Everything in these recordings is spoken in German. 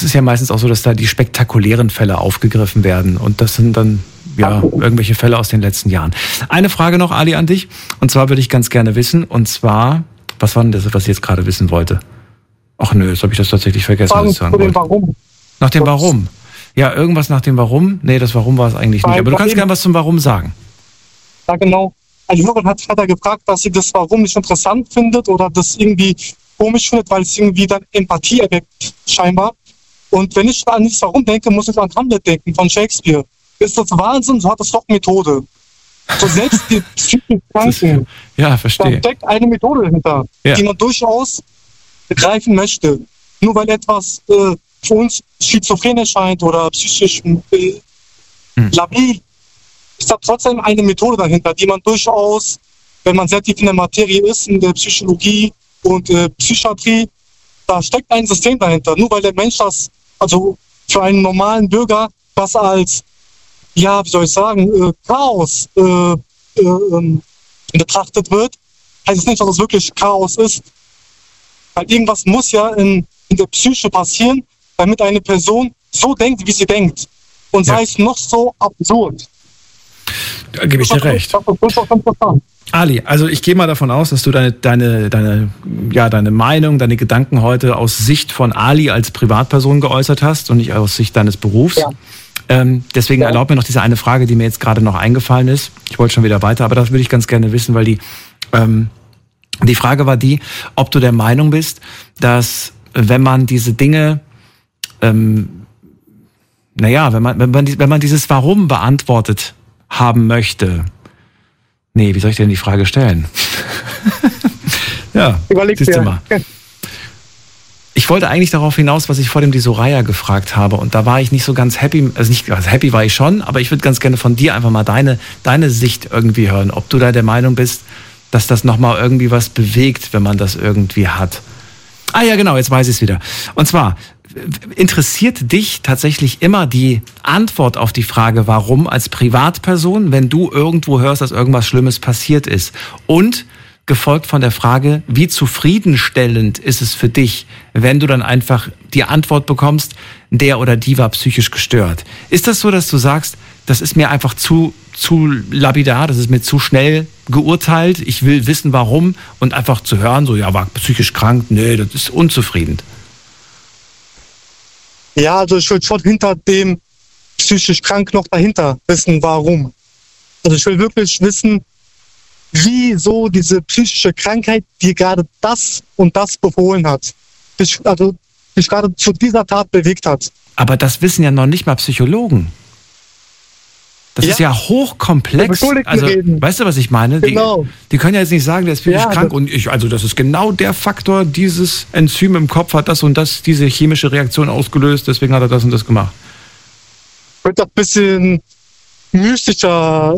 es ist ja meistens auch so, dass da die spektakulären Fälle aufgegriffen werden. Und das sind dann irgendwelche Fälle aus den letzten Jahren. Eine Frage noch, Ali, an dich. Und zwar würde ich ganz gerne wissen, und zwar, was war denn das, was ich jetzt gerade wissen wollte? Ach nö, jetzt habe ich das tatsächlich vergessen, was ich sagen wollte. Warum? Nach dem Warum? Ja, irgendwas nach dem Warum? Nee, das Warum war es eigentlich nicht. Aber du kannst gerne was zum Warum sagen. Ja, genau. Eine Hörerin hat gefragt, dass sie das Warum nicht interessant findet oder das irgendwie komisch findet, weil es irgendwie dann Empathie erweckt, scheinbar. Und wenn ich an das Warum denke, muss ich an Hamlet denken, von Shakespeare. Ist das Wahnsinn, so hat es doch Methode. So selbst die psychisch Kranken, ja, verstehe. da steckt eine Methode dahinter, die man durchaus begreifen möchte. Nur weil etwas für uns schizophren erscheint oder psychisch labil, ist da trotzdem eine Methode dahinter, die man durchaus, wenn man sehr tief in der Materie ist, in der Psychologie und Psychiatrie, da steckt ein System dahinter. Nur weil der Mensch das, also für einen normalen Bürger, was als, ja, wie soll ich sagen, Chaos betrachtet wird, heißt es nicht, dass es wirklich Chaos ist. Weil irgendwas muss ja in der Psyche passieren, damit eine Person so denkt, wie sie denkt. Und sei es noch so absurd. Da gebe ich dir recht. Ali, also ich gehe mal davon aus, dass du deine Meinung, deine Gedanken heute aus Sicht von Ali als Privatperson geäußert hast und nicht aus Sicht deines Berufs. Ja. Deswegen erlaub mir noch diese eine Frage, die mir jetzt gerade noch eingefallen ist. Ich wollte schon wieder weiter, aber das würde ich ganz gerne wissen, weil die Frage war ob du der Meinung bist, dass wenn man diese Dinge, wenn man dieses Warum beantwortet haben möchte. Nee, wie soll ich denn die Frage stellen? Ja, siehst du mal. Ich wollte eigentlich darauf hinaus, was ich vor dem die Soraya gefragt habe. Und da war ich nicht so ganz happy. Also happy war ich schon, aber ich würde ganz gerne von dir einfach mal deine Sicht irgendwie hören. Ob du da der Meinung bist, dass das nochmal irgendwie was bewegt, wenn man das irgendwie hat. Ah ja, genau, jetzt weiß ich es wieder. Und zwar, interessiert dich tatsächlich immer die Antwort auf die Frage, warum als Privatperson, wenn du irgendwo hörst, dass irgendwas Schlimmes passiert ist? Und gefolgt von der Frage, wie zufriedenstellend ist es für dich, wenn du dann einfach die Antwort bekommst, der oder die war psychisch gestört? Ist das so, dass du sagst, das ist mir einfach zu lapidar, das ist mir zu schnell geurteilt, ich will wissen, warum, und einfach zu hören, so, ja, war psychisch krank, nee, das ist unzufrieden. Ja, also ich will schon hinter dem psychisch krank noch dahinter wissen, warum. Also ich will wirklich wissen, wieso diese psychische Krankheit dir gerade das und das befohlen hat. Dich gerade zu dieser Tat bewegt hat. Aber das wissen ja noch nicht mal Psychologen. Das ist ja hochkomplex. Also, weißt du, was ich meine? Genau. Die können ja jetzt nicht sagen, der ist psychisch krank und das ist genau der Faktor, dieses Enzym im Kopf hat das und das, diese chemische Reaktion ausgelöst, deswegen hat er das und das gemacht. Wird doch ein bisschen mystischer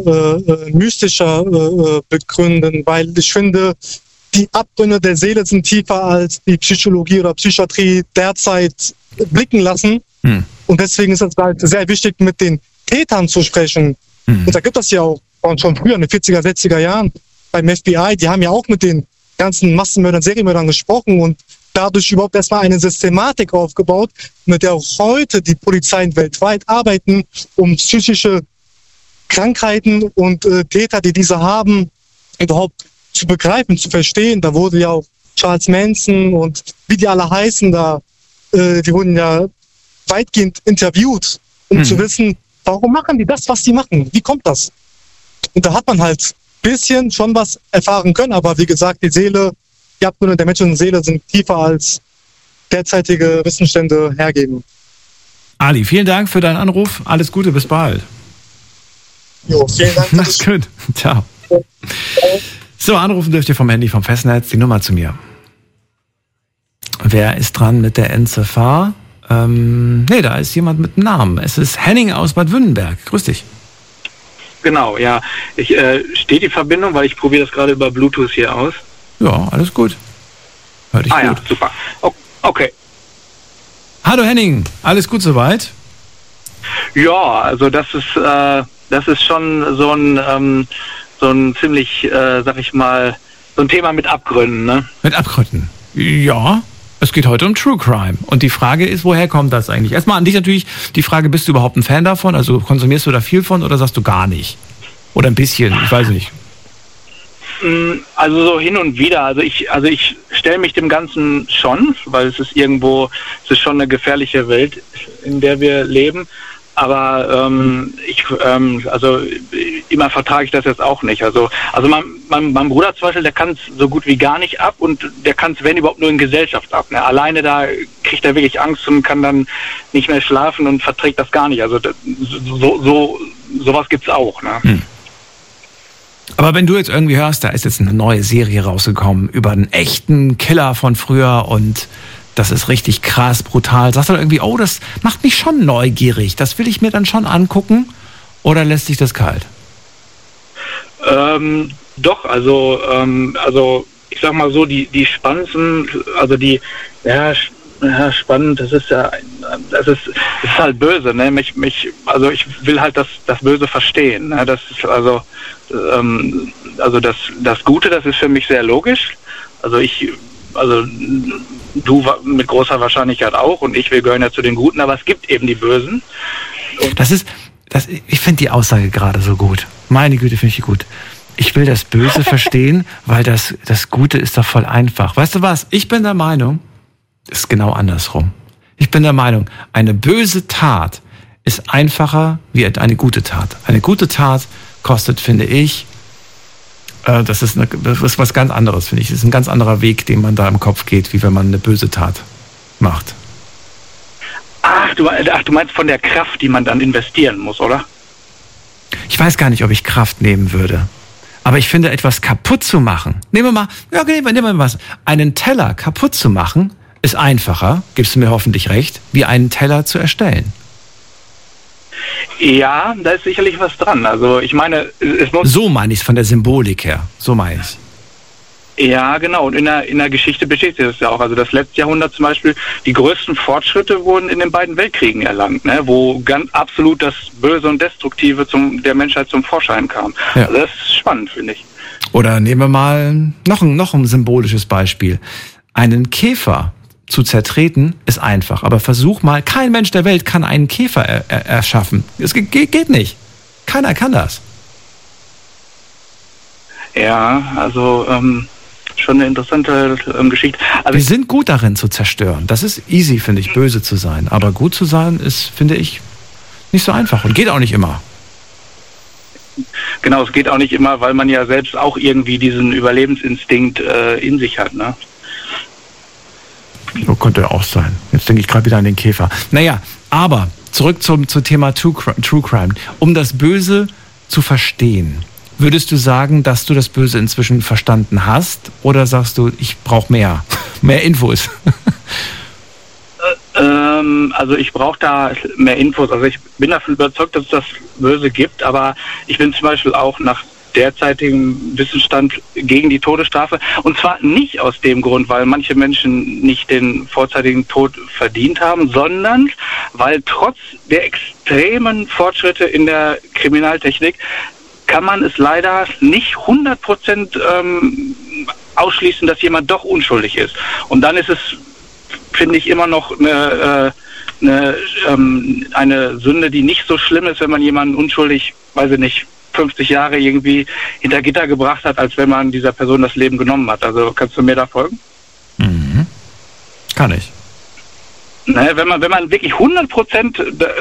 begründen, weil ich finde, die Abgründe der Seele sind tiefer als die Psychologie oder Psychiatrie derzeit blicken lassen. Und deswegen ist es halt sehr wichtig, mit den Tätern zu sprechen. Und da gibt es ja auch schon früher, in den 40er, 60er Jahren beim FBI, die haben ja auch mit den ganzen Massenmördern, Serienmördern gesprochen und dadurch überhaupt erstmal eine Systematik aufgebaut, mit der auch heute die Polizeien weltweit arbeiten, um psychische Krankheiten und Täter, die diese haben, überhaupt zu begreifen, zu verstehen. Da wurde ja auch Charles Manson und wie die alle heißen, die wurden ja weitgehend interviewt, um zu wissen, warum machen die das, was die machen? Wie kommt das? Und da hat man halt ein bisschen schon was erfahren können, aber wie gesagt, die Abgründe der menschlichen Seele sind tiefer als derzeitige Wissensstände hergeben. Ali, vielen Dank für deinen Anruf. Alles Gute, bis bald. Jo, vielen Dank. Mach's gut. Ciao. So, anrufen dürft ihr vom Handy, vom Festnetz, die Nummer zu mir. Wer ist dran mit der Endziffer? Da ist jemand mit Namen. Es ist Henning aus Bad Wünnenberg. Grüß dich. Genau, ja. Steht die Verbindung, weil ich probiere das gerade über Bluetooth hier aus. Ja, alles gut. Hör dich gut. Ja, super. Okay. Hallo Henning, alles gut soweit? Ja, also das ist schon so ein ziemlich, sag ich mal, so ein Thema mit Abgründen, ne? Mit Abgründen? Ja. Es geht heute um True Crime. Und die Frage ist, woher kommt das eigentlich? Erstmal an dich natürlich die Frage, bist du überhaupt ein Fan davon? Also konsumierst du da viel von oder sagst du gar nicht? Oder ein bisschen, ich weiß nicht. Also so hin und wieder. Also ich stelle mich dem Ganzen schon, weil es ist schon eine gefährliche Welt, in der wir leben. Aber immer vertrage ich das jetzt auch nicht. Also mein Bruder zum Beispiel, der kann es so gut wie gar nicht ab und der kann es, wenn überhaupt, nur in Gesellschaft ab. Ne? Alleine da kriegt er wirklich Angst und kann dann nicht mehr schlafen und verträgt das gar nicht. Also sowas gibt's auch. Ne? Aber wenn du jetzt irgendwie hörst, da ist jetzt eine neue Serie rausgekommen über einen echten Killer von früher und das ist richtig krass, brutal. Sagst du dann irgendwie, oh, das macht mich schon neugierig. Das will ich mir dann schon angucken. Oder lässt sich das kalt? Doch, also ich sag mal so, die spannendsten, also die, spannend, das ist halt böse, ne? Also ich will halt das Böse verstehen. Ne? Das ist also das Gute, das ist für mich sehr logisch. Also du mit großer Wahrscheinlichkeit auch und wir gehören ja zu den Guten, aber es gibt eben die Bösen. Und ich finde die Aussage gerade so gut. Meine Güte, finde ich die gut. Ich will das Böse verstehen, weil das Gute ist doch voll einfach. Weißt du was? Ich bin der Meinung, es ist genau andersrum. Ich bin der Meinung, eine böse Tat ist einfacher wie eine gute Tat. Eine gute Tat kostet, finde ich, das ist was ganz anderes, finde ich. Das ist ein ganz anderer Weg, den man da im Kopf geht, wie wenn man eine böse Tat macht. Ach, du meinst von der Kraft, die man dann investieren muss, oder? Ich weiß gar nicht, ob ich Kraft nehmen würde. Aber ich finde, etwas kaputt zu machen, nehmen wir mal was. Einen Teller kaputt zu machen, ist einfacher, gibst du mir hoffentlich recht, wie einen Teller zu erstellen. Ja, da ist sicherlich was dran. Also ich meine, so meine ich es von der Symbolik her. So meine ich es. Ja, genau. Und in der Geschichte besteht das ja auch. Also das letzte Jahrhundert zum Beispiel, die größten Fortschritte wurden in den beiden Weltkriegen erlangt, ne? Wo ganz absolut das Böse und Destruktive der Menschheit zum Vorschein kam. Ja. Also das ist spannend, finde ich. Oder nehmen wir mal noch ein symbolisches Beispiel. Einen Käfer zu zertreten ist einfach, aber versuch mal, kein Mensch der Welt kann einen Käfer erschaffen. Es geht nicht. Keiner kann das. Ja, also schon eine interessante Geschichte. Also wir sind gut darin zu zerstören. Das ist easy, finde ich, böse zu sein. Aber gut zu sein ist, finde ich, nicht so einfach und geht auch nicht immer. Genau, es geht auch nicht immer, weil man ja selbst auch irgendwie diesen Überlebensinstinkt in sich hat, ne? So könnte auch sein. Jetzt denke ich gerade wieder an den Käfer. Naja, aber zurück zum Thema True Crime. Um das Böse zu verstehen, würdest du sagen, dass du das Böse inzwischen verstanden hast? Oder sagst du, ich brauche mehr Infos? Also ich brauche da mehr Infos. Also ich bin davon überzeugt, dass es das Böse gibt, aber ich bin zum Beispiel auch nach derzeitigem Wissensstand gegen die Todesstrafe. Und zwar nicht aus dem Grund, weil manche Menschen nicht den vorzeitigen Tod verdient haben, sondern weil trotz der extremen Fortschritte in der Kriminaltechnik kann man es leider nicht 100% ausschließen, dass jemand doch unschuldig ist. Und dann ist es, finde ich, immer noch eine Sünde, die nicht so schlimm ist, wenn man jemanden unschuldig, weiß ich nicht, 50 Jahre irgendwie hinter Gitter gebracht hat, als wenn man dieser Person das Leben genommen hat. Also kannst du mir da folgen? Mhm. Kann ich. Ne, wenn man wirklich 100%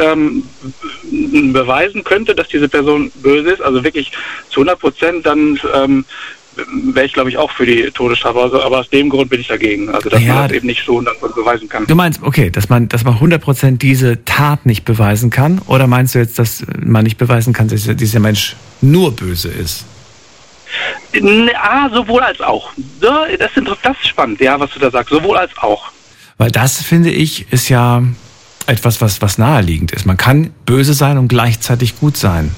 beweisen könnte, dass diese Person böse ist, also wirklich zu 100%, dann wäre ich, glaube ich, auch für die Todesstrafe. Also, aber aus dem Grund bin ich dagegen. Also dass man das eben nicht so 100% beweisen kann. Du meinst, okay, dass man 100% diese Tat nicht beweisen kann? Oder meinst du jetzt, dass man nicht beweisen kann, dass dieser Mensch nur böse ist? Sowohl als auch. Das ist spannend, ja, was du da sagst. Sowohl als auch. Weil das, finde ich, ist ja etwas, was naheliegend ist. Man kann böse sein und gleichzeitig gut sein.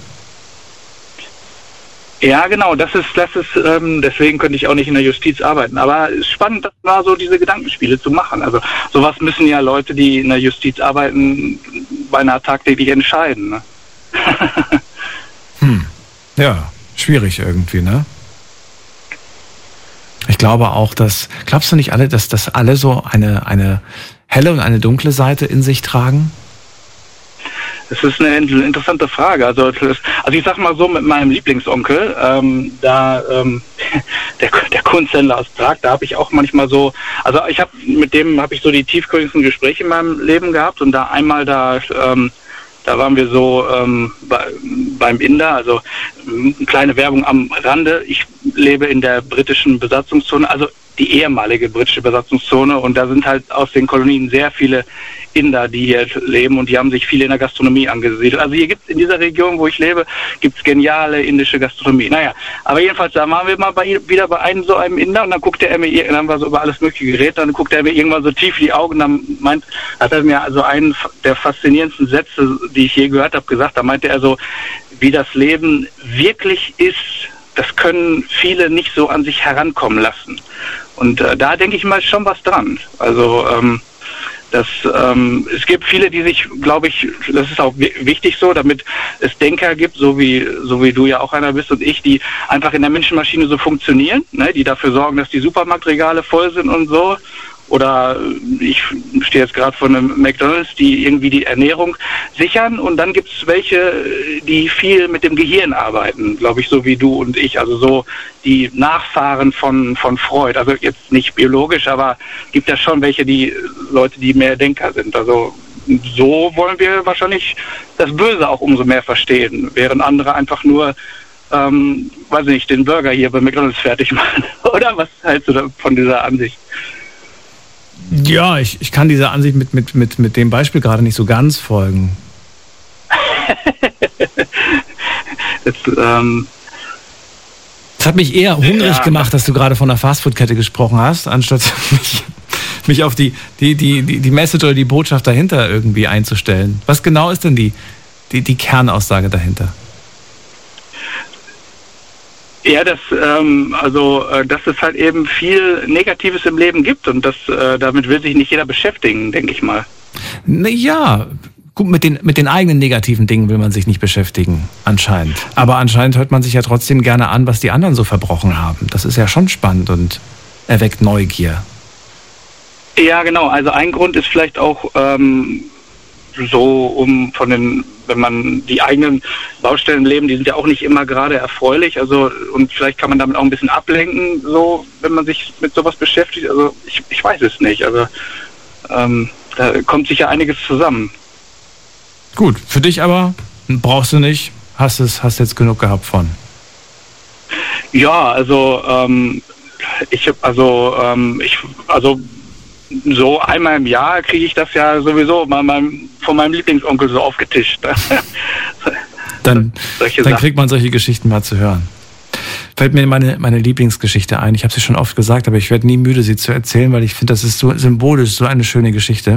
Ja, genau, das ist deswegen könnte ich auch nicht in der Justiz arbeiten. Aber es ist spannend, das mal so diese Gedankenspiele zu machen. Also sowas müssen ja Leute, die in der Justiz arbeiten, beinahe tagtäglich entscheiden. Ne? Ja, schwierig irgendwie, ne? glaube auch, glaubst du nicht alle, dass das alle so eine helle und eine dunkle Seite in sich tragen? Das ist eine interessante Frage. Also ich sag mal so, mit meinem Lieblingsonkel, der Kunsthändler aus Prag, da habe ich auch manchmal so, also mit dem habe ich so die tiefgründigsten Gespräche in meinem Leben gehabt und da einmal da waren wir so beim Inder, also eine kleine Werbung am Rande. Ich lebe in der britischen Besatzungszone, also die ehemalige britische Besatzungszone, und da sind halt aus den Kolonien sehr viele Inder, die hier leben, und die haben sich viele in der Gastronomie angesiedelt. Also hier gibt's in dieser Region, wo ich lebe, gibt's geniale indische Gastronomie. Naja, aber jedenfalls, da waren wir mal wieder bei so einem Inder, und dann guckte er mir, dann haben wir so über alles mögliche geredet, dann guckte er mir irgendwann so tief in die Augen, dann hat er mir also einen der faszinierendsten Sätze, die ich je gehört habe, gesagt. Da meinte er so, wie das Leben wirklich ist, das können viele nicht so an sich herankommen lassen. Und da denke ich mal schon was dran. Also es gibt viele, die sich, glaube ich, das ist auch wichtig so, damit es Denker gibt, so wie du ja auch einer bist und ich, die einfach in der Menschenmaschine so funktionieren, ne, die dafür sorgen, dass die Supermarktregale voll sind und so. Oder ich stehe jetzt gerade vor einem McDonald's, die irgendwie die Ernährung sichern, und dann gibt es welche, die viel mit dem Gehirn arbeiten, glaube ich, so wie du und ich, also so die Nachfahren von Freud, also jetzt nicht biologisch, aber gibt ja schon welche, die Leute, die mehr Denker sind. Also so wollen wir wahrscheinlich das Böse auch umso mehr verstehen, während andere einfach nur weiß nicht, den Burger hier bei McDonald's fertig machen. Oder was hältst du da von dieser Ansicht? Ja, ich kann dieser Ansicht mit dem Beispiel gerade nicht so ganz folgen. Das hat mich eher hungrig gemacht, dass du gerade von einer Fastfood-Kette gesprochen hast, anstatt mich auf die Message oder die Botschaft dahinter irgendwie einzustellen. Was genau ist denn die Kernaussage dahinter? Ja, dass es halt eben viel Negatives im Leben gibt, und damit will sich nicht jeder beschäftigen, denke ich mal. Naja, gut, mit den eigenen negativen Dingen will man sich nicht beschäftigen, anscheinend. Aber anscheinend hört man sich ja trotzdem gerne an, was die anderen so verbrochen haben. Das ist ja schon spannend und erweckt Neugier. Ja, genau. Also ein Grund ist vielleicht auch wenn man die eigenen Baustellen leben, die sind ja auch nicht immer gerade erfreulich, also, und vielleicht kann man damit auch ein bisschen ablenken, so, wenn man sich mit sowas beschäftigt, also ich weiß es nicht, also da kommt sicher einiges zusammen. Gut, für dich aber brauchst du nicht, hast jetzt genug gehabt von. Ja, also so einmal im Jahr kriege ich das ja sowieso von meinem Lieblingsonkel so aufgetischt. Dann kriegt man solche Geschichten mal zu hören. Fällt mir meine Lieblingsgeschichte ein. Ich habe sie schon oft gesagt, aber ich werde nie müde, sie zu erzählen, weil ich finde, das ist so symbolisch, so eine schöne Geschichte.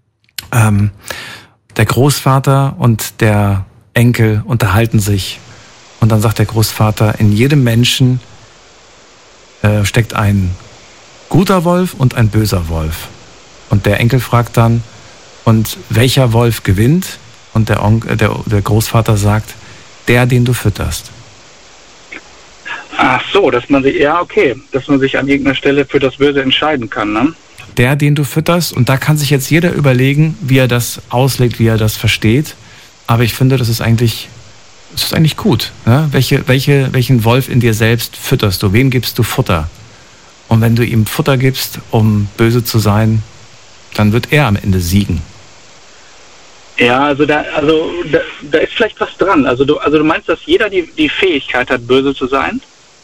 Der Großvater und der Enkel unterhalten sich, und dann sagt der Großvater, in jedem Menschen steckt ein guter Wolf und ein böser Wolf. Und der Enkel fragt dann, und welcher Wolf gewinnt? Und der Großvater sagt, der, den du fütterst. Ach so, dass man sich an irgendeiner Stelle für das Böse entscheiden kann, ne? Der, den du fütterst, und da kann sich jetzt jeder überlegen, wie er das auslegt, wie er das versteht. Aber ich finde, das ist eigentlich gut. Ne? Welchen Wolf in dir selbst fütterst du? Wem gibst du Futter? Und wenn du ihm Futter gibst, um böse zu sein, dann wird er am Ende siegen. Ja, also da ist vielleicht was dran. Also du meinst, dass jeder die Fähigkeit hat, böse zu sein?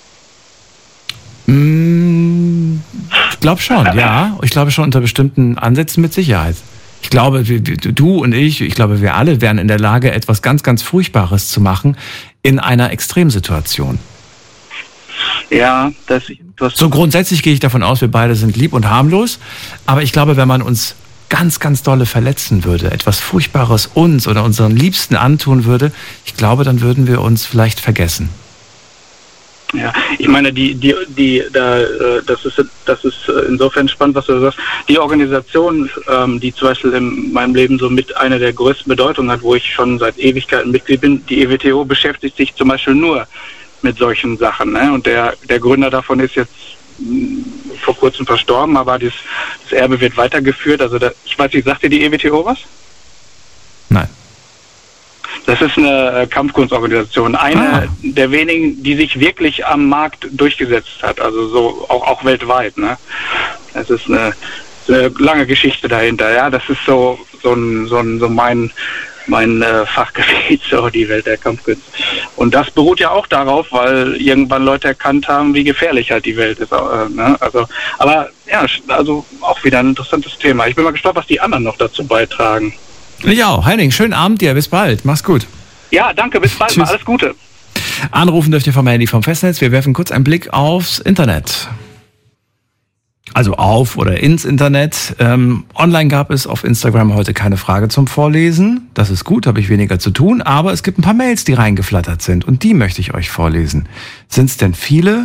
Ich glaube schon, ja. Ich glaube schon unter bestimmten Ansätzen mit Sicherheit. Ich glaube, du und ich glaube, wir alle wären in der Lage, etwas ganz, ganz Furchtbares zu machen in einer Extremsituation. Ja, so grundsätzlich gehe ich davon aus, wir beide sind lieb und harmlos, aber ich glaube, wenn man uns ganz, ganz dolle verletzen würde, etwas Furchtbares uns oder unseren Liebsten antun würde, ich glaube, dann würden wir uns vielleicht vergessen. Ja, ich meine, das ist insofern spannend, was du sagst. Die Organisation, die zum Beispiel in meinem Leben so mit einer der größten Bedeutungen hat, wo ich schon seit Ewigkeiten Mitglied bin, die EWTO beschäftigt sich zum Beispiel nur mit solchen Sachen, ne? Und der Gründer davon ist jetzt vor kurzem verstorben, aber das Erbe wird weitergeführt. Also ich weiß nicht, sagt dir die EWTO was? Nein. Das ist eine Kampfkunstorganisation, eine der wenigen, die sich wirklich am Markt durchgesetzt hat, also so auch weltweit. Ne? Das ist eine lange Geschichte dahinter. Ja, das ist so mein Fachgebiet, so die Welt der Kampfkünste. Und das beruht ja auch darauf, weil irgendwann Leute erkannt haben, wie gefährlich halt die Welt ist. Ne? Also auch wieder ein interessantes Thema. Ich bin mal gespannt, was die anderen noch dazu beitragen. Ich auch. Henning, schönen Abend dir. Bis bald. Mach's gut. Ja, danke. Bis bald. Mal alles Gute. Anrufen dürft ihr vom Handy vom Festnetz. Wir werfen kurz einen Blick aufs Internet. Also auf oder ins Internet. Online gab es auf Instagram heute keine Frage zum Vorlesen. Das ist gut, habe ich weniger zu tun. Aber es gibt ein paar Mails, die reingeflattert sind. Und die möchte ich euch vorlesen. Sind es denn viele?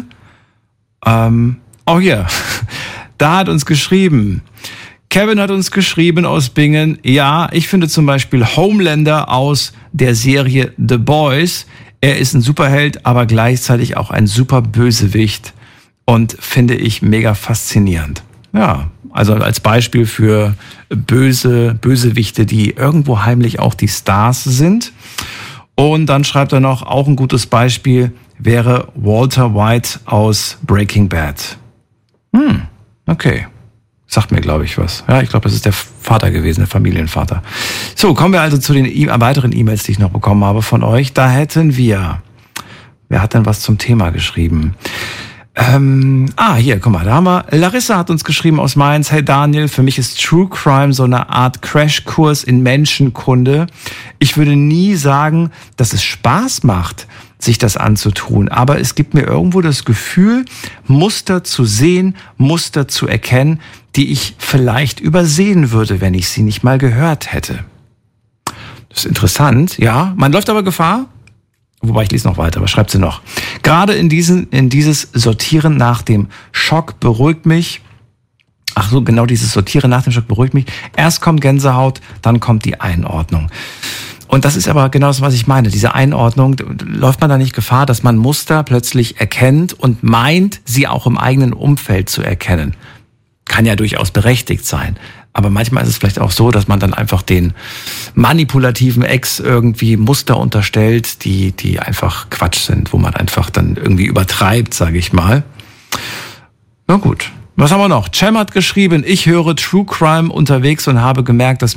Hier. Da hat uns geschrieben... Kevin hat uns geschrieben aus Bingen, ja, ich finde zum Beispiel Homelander aus der Serie The Boys. Er ist ein Superheld, aber gleichzeitig auch ein super Bösewicht und finde ich mega faszinierend. Ja, also als Beispiel für Bösewichte, die irgendwo heimlich auch die Stars sind. Und dann schreibt er noch, auch ein gutes Beispiel wäre Walter White aus Breaking Bad. Okay. Sagt mir, glaube ich, was. Ja, ich glaube, das ist der Vater gewesen, der Familienvater. So, kommen wir also zu den weiteren E-Mails, die ich noch bekommen habe von euch. Da hätten wir... Wer hat denn was zum Thema geschrieben? Hier, guck mal, da haben wir... Larissa hat uns geschrieben aus Mainz. Hey Daniel, für mich ist True Crime so eine Art Crashkurs in Menschenkunde. Ich würde nie sagen, dass es Spaß macht, sich das anzutun. Aber es gibt mir irgendwo das Gefühl, Muster zu sehen, Muster zu erkennen, die ich vielleicht übersehen würde, wenn ich sie nicht mal gehört hätte. Das ist interessant, ja. Man läuft aber Gefahr. Wobei, ich lese noch weiter, was schreibt sie noch? Gerade in dieses Sortieren nach dem Schock beruhigt mich. Ach so, genau dieses Sortieren nach dem Schock beruhigt mich. Erst kommt Gänsehaut, dann kommt die Einordnung. Und das ist aber genau das, was ich meine. Diese Einordnung, läuft man da nicht Gefahr, dass man Muster plötzlich erkennt und meint, sie auch im eigenen Umfeld zu erkennen? Kann ja durchaus berechtigt sein. Aber manchmal ist es vielleicht auch so, dass man dann einfach den manipulativen Ex irgendwie Muster unterstellt, die einfach Quatsch sind, wo man einfach dann irgendwie übertreibt, sage ich mal. Na gut. Was haben wir noch? Cem hat geschrieben, ich höre True Crime unterwegs und habe gemerkt, dass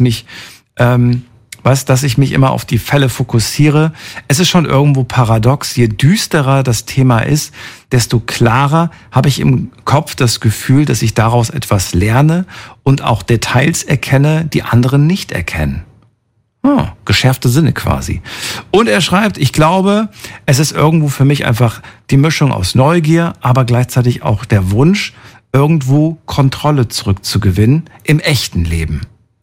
ich mich immer auf die Fälle fokussiere. Es ist schon irgendwo paradox. Je düsterer das Thema ist, desto klarer habe ich im Kopf das Gefühl, dass ich daraus etwas lerne und auch Details erkenne, die anderen nicht erkennen. Geschärfte Sinne quasi. Und er schreibt, ich glaube, es ist irgendwo für mich einfach die Mischung aus Neugier, aber gleichzeitig auch der Wunsch, irgendwo Kontrolle zurückzugewinnen im echten Leben.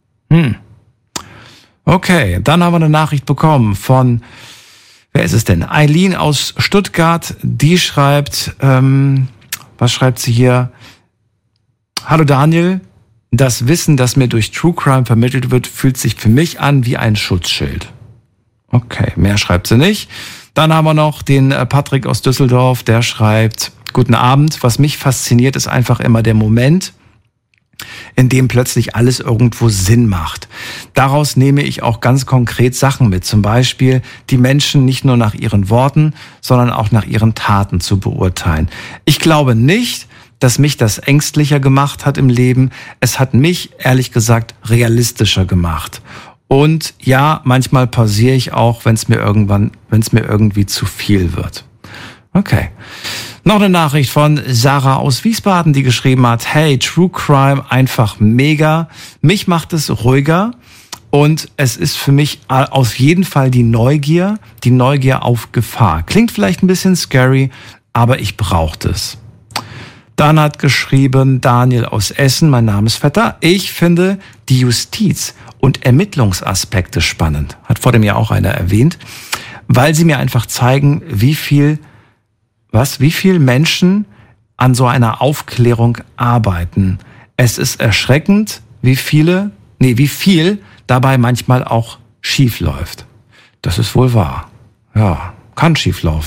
Okay, dann haben wir eine Nachricht bekommen von, wer ist es denn? Eileen aus Stuttgart, die schreibt, was schreibt sie hier? Hallo Daniel, das Wissen, das mir durch True Crime vermittelt wird, fühlt sich für mich an wie ein Schutzschild. Okay, mehr schreibt sie nicht. Dann haben wir noch den Patrick aus Düsseldorf, der schreibt, guten Abend, was mich fasziniert, ist einfach immer der Moment, in dem plötzlich alles irgendwo Sinn macht. Daraus nehme ich auch ganz konkret Sachen mit. Zum Beispiel, die Menschen nicht nur nach ihren Worten, sondern auch nach ihren Taten zu beurteilen. Ich glaube nicht, dass mich das ängstlicher gemacht hat im Leben. Es hat mich, ehrlich gesagt, realistischer gemacht. Und ja, manchmal pausiere ich auch, wenn es mir irgendwie zu viel wird. Okay. Noch eine Nachricht von Sarah aus Wiesbaden, die geschrieben hat, hey, True Crime, einfach mega. Mich macht es ruhiger und es ist für mich auf jeden Fall die Neugier auf Gefahr. Klingt vielleicht ein bisschen scary, aber ich brauche es. Dann hat geschrieben Daniel aus Essen, mein Namensvetter, ich finde die Justiz und Ermittlungsaspekte spannend. Hat vor dem Jahr auch einer erwähnt, weil sie mir einfach zeigen, wie viel Menschen an so einer Aufklärung arbeiten. Es ist erschreckend, wie viel dabei manchmal auch schief läuft. Das ist wohl wahr. Ja, kann schief laufen.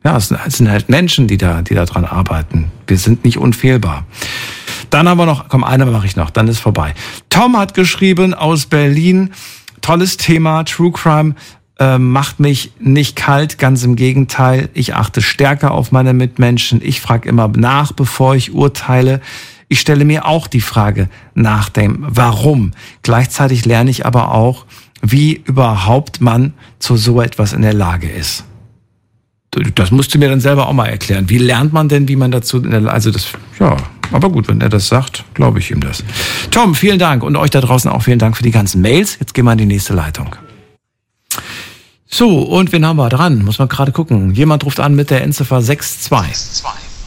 Ja, es sind halt Menschen, die da dran arbeiten. Wir sind nicht unfehlbar. Dann haben wir noch, eine mache ich noch, dann ist vorbei. Tom hat geschrieben aus Berlin, tolles Thema, True Crime macht mich nicht kalt, ganz im Gegenteil. Ich achte stärker auf meine Mitmenschen. Ich frage immer nach, bevor ich urteile. Ich stelle mir auch die Frage nach dem Warum. Gleichzeitig lerne ich aber auch, wie überhaupt man zu so etwas in der Lage ist. Das musst du mir dann selber auch mal erklären. Wie lernt man denn, wie man dazu in der Lage ist? Also das, ja, aber gut, wenn er das sagt, glaube ich ihm das. Tom, vielen Dank und euch da draußen auch vielen Dank für die ganzen Mails. Jetzt gehen wir in die nächste Leitung. So, und wen haben wir dran? Muss man gerade gucken. Jemand ruft an mit der Endziffer 62.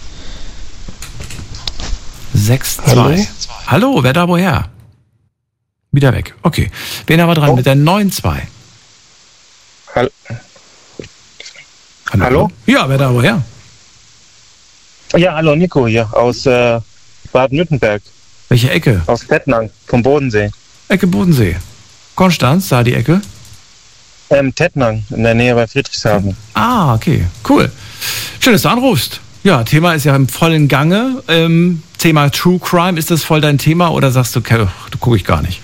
62. Hallo, wer da woher? Wieder weg. Okay. Wen haben wir dran mit der 92? Hallo? Ja, wer da woher? Ja, hallo, Nico hier aus Baden-Württemberg. Welche Ecke? Aus Tettnang, vom Bodensee. Ecke Bodensee. Konstanz, da die Ecke? Tettnang, in der Nähe bei Friedrichshafen. Ah, okay. Cool. Schön, dass du anrufst. Ja, Thema ist ja im vollen Gange. Thema True Crime, ist das voll dein Thema oder sagst du, okay, du gucke ich gar nicht?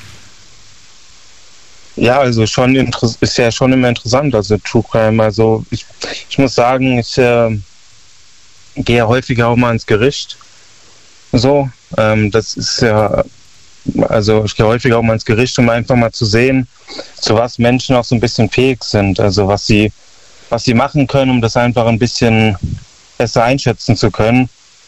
Ja, also ist ja schon immer interessant, also True Crime. Also ich muss sagen, ich gehe häufiger auch mal ins Gericht. So, das ist ja, also ich gehe häufiger auch mal ins Gericht, um einfach mal zu sehen, zu was Menschen auch so ein bisschen fähig sind. Also was sie machen können, um das einfach ein bisschen besser einschätzen zu können.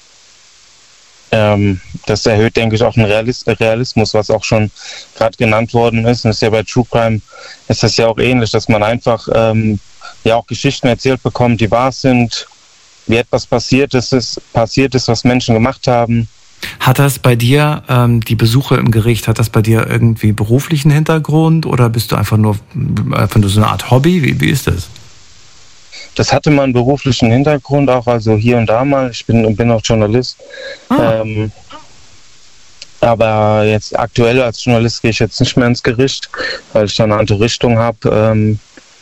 Das erhöht, denke ich, auch den Realismus, was auch schon gerade genannt worden ist. Und das ist ja bei True Crime ist das ja auch ähnlich, dass man einfach ja auch Geschichten erzählt bekommt, die wahr sind, wie etwas passiert ist, was Menschen gemacht haben. Hat das bei dir, die Besuche im Gericht, hat das bei dir irgendwie beruflichen Hintergrund oder bist du einfach nur so eine Art Hobby? Wie ist das? Das hatte mal einen beruflichen Hintergrund, auch also hier und da mal. Ich bin auch Journalist. Aber jetzt aktuell als Journalist gehe ich jetzt nicht mehr ins Gericht, weil ich da eine andere Richtung habe.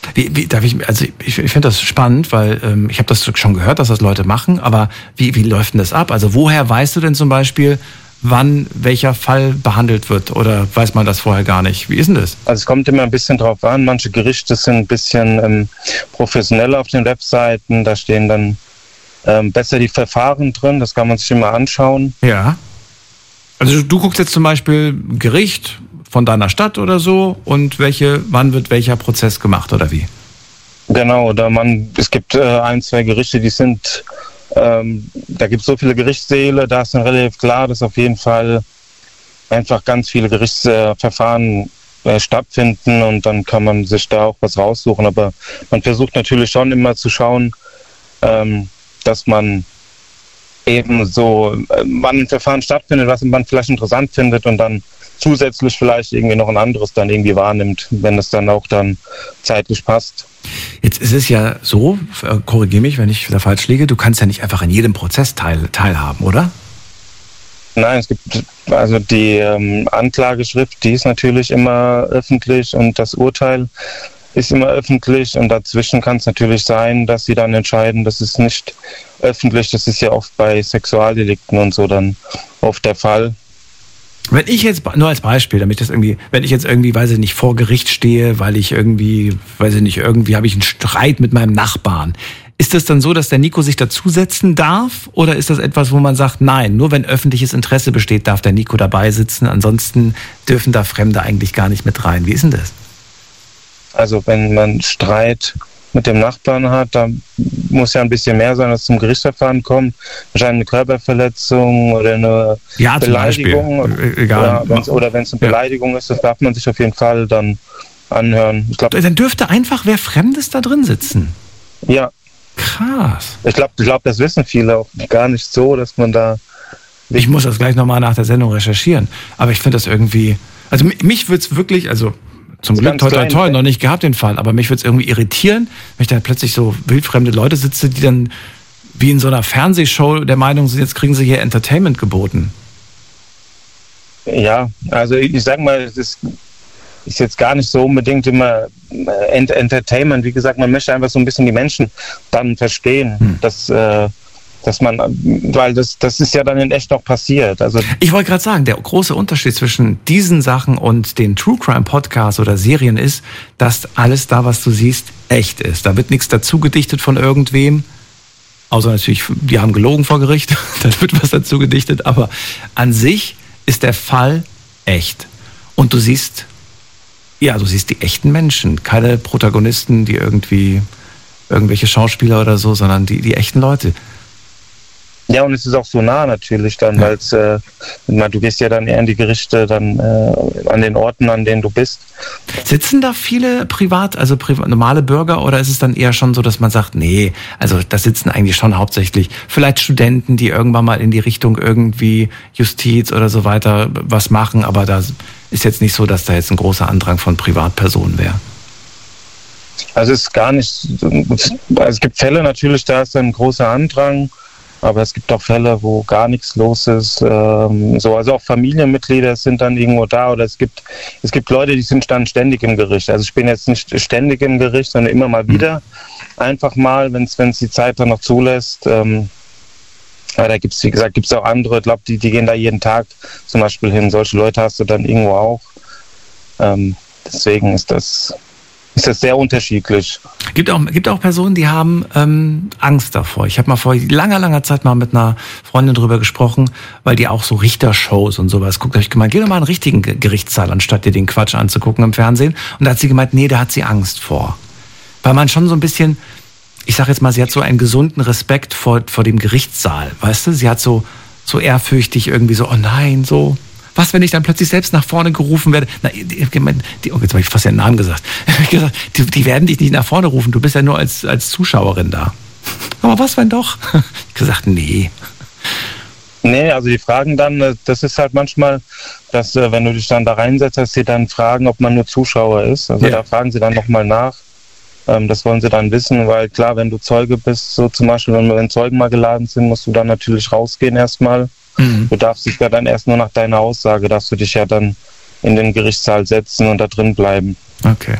Ich finde das spannend, weil ich habe das schon gehört, dass das Leute machen, aber wie läuft denn das ab? Also woher weißt du denn zum Beispiel, wann welcher Fall behandelt wird oder weiß man das vorher gar nicht? Wie ist denn das? Also es kommt immer ein bisschen drauf an. Manche Gerichte sind ein bisschen professioneller auf den Webseiten. Da stehen dann besser die Verfahren drin. Das kann man sich immer anschauen. Ja. Also du guckst jetzt zum Beispiel Gericht von deiner Stadt oder so und wann wird welcher Prozess gemacht oder wie? Genau, es gibt 1, 2 Gerichte, die sind da gibt es so viele Gerichtssäle, da ist dann relativ klar, dass auf jeden Fall einfach ganz viele Gerichtsverfahren stattfinden und dann kann man sich da auch was raussuchen. Aber man versucht natürlich schon immer zu schauen, dass man eben so, wann ein Verfahren stattfindet, was man vielleicht interessant findet und dann zusätzlich vielleicht irgendwie noch ein anderes dann irgendwie wahrnimmt, wenn es dann auch dann zeitlich passt. Jetzt ist es ja so, korrigiere mich, wenn ich da falsch liege, du kannst ja nicht einfach in jedem Prozess teilhaben, oder? Nein, es gibt also die Anklageschrift, die ist natürlich immer öffentlich und das Urteil ist immer öffentlich und dazwischen kann es natürlich sein, dass sie dann entscheiden, das ist nicht öffentlich, das ist ja oft bei Sexualdelikten und so dann oft der Fall. Wenn ich jetzt, nur als Beispiel, wenn ich jetzt irgendwie, weiß ich nicht, vor Gericht stehe, weil ich irgendwie, irgendwie habe ich einen Streit mit meinem Nachbarn. Ist das dann so, dass der Nico sich dazusetzen darf? Oder ist das etwas, wo man sagt, nein, nur wenn öffentliches Interesse besteht, darf der Nico dabei sitzen, ansonsten dürfen da Fremde eigentlich gar nicht mit rein. Wie ist denn das? Also wenn man Streit mit dem Nachbarn hat, da muss ja ein bisschen mehr sein, als zum Gerichtsverfahren kommt. Wahrscheinlich eine Körperverletzung oder eine Beleidigung. Egal. Oder wenn es eine Beleidigung ist, das darf man sich auf jeden Fall dann anhören. Dann dürfte einfach wer Fremdes da drin sitzen. Ja. Krass. Ich glaube, das wissen viele auch gar nicht so, dass man da... Ich muss das gleich nochmal nach der Sendung recherchieren. Aber ich finde das irgendwie... Also mich würde es wirklich... Also zum Glück, toi, noch nicht gehabt den Fall, aber mich würde es irgendwie irritieren, wenn ich dann plötzlich so wildfremde Leute sitze, die dann wie in so einer Fernsehshow der Meinung sind, jetzt kriegen sie hier Entertainment geboten. Ja, also ich sag mal, ist jetzt gar nicht so unbedingt immer Entertainment. Wie gesagt, man möchte einfach so ein bisschen die Menschen dann verstehen, dass man, weil das ist ja dann in echt auch passiert. Also ich wollte gerade sagen, der große Unterschied zwischen diesen Sachen und den True Crime Podcasts oder Serien ist, dass alles da, was du siehst, echt ist. Da wird nichts dazu gedichtet von irgendwem. Außer natürlich, die haben gelogen vor Gericht, da wird was dazu gedichtet. Aber an sich ist der Fall echt. Und du siehst die echten Menschen. Keine Protagonisten, die irgendwelche Schauspieler oder so, sondern die echten Leute. Ja, und es ist auch so nah natürlich dann, weil du gehst ja dann eher in die Gerichte, dann an den Orten, an denen du bist. Sitzen da viele normale Bürger, oder ist es dann eher schon so, dass man sagt, nee, also da sitzen eigentlich schon hauptsächlich vielleicht Studenten, die irgendwann mal in die Richtung irgendwie Justiz oder so weiter was machen, aber da ist jetzt nicht so, dass da jetzt ein großer Andrang von Privatpersonen wäre? Also es ist gar nicht, es gibt Fälle natürlich, da ist dann ein großer Andrang. Aber es gibt auch Fälle, wo gar nichts los ist. Also auch Familienmitglieder sind dann irgendwo da. Oder es gibt Leute, die sind dann ständig im Gericht. Also ich bin jetzt nicht ständig im Gericht, sondern immer mal wieder. Einfach mal, wenn es die Zeit dann noch zulässt. Aber da gibt's, wie gesagt, auch andere, ich glaube, die gehen da jeden Tag zum Beispiel hin. Solche Leute hast du dann irgendwo auch. Deswegen ist das sehr unterschiedlich. Gibt auch Personen, die haben Angst davor. Ich habe mal vor langer Zeit mal mit einer Freundin drüber gesprochen, weil die auch so Richtershows und sowas guckt. Da habe ich gemeint, geh doch mal in einen richtigen Gerichtssaal, anstatt dir den Quatsch anzugucken im Fernsehen. Und da hat sie gemeint, nee, da hat sie Angst vor. Weil man schon so ein bisschen, ich sag jetzt mal, sie hat so einen gesunden Respekt vor dem Gerichtssaal. Weißt du, sie hat so ehrfürchtig irgendwie so, oh nein, so... Was, wenn ich dann plötzlich selbst nach vorne gerufen werde? Jetzt habe ich fast den Namen gesagt. Die werden dich nicht nach vorne rufen, du bist ja nur als Zuschauerin da. Aber was, wenn doch? Ich habe gesagt, nee. Nee, also die fragen dann, das ist halt manchmal, dass wenn du dich dann da reinsetzt, dass sie dann fragen, ob man nur Zuschauer ist. Also da fragen sie dann nochmal nach. Das wollen sie dann wissen, weil klar, wenn du Zeuge bist, so zum Beispiel, wenn Zeugen mal geladen sind, musst du dann natürlich rausgehen erstmal. Du darfst dich ja dann erst nur nach deiner Aussage, darfst du dich ja dann in den Gerichtssaal setzen und da drin bleiben. Okay.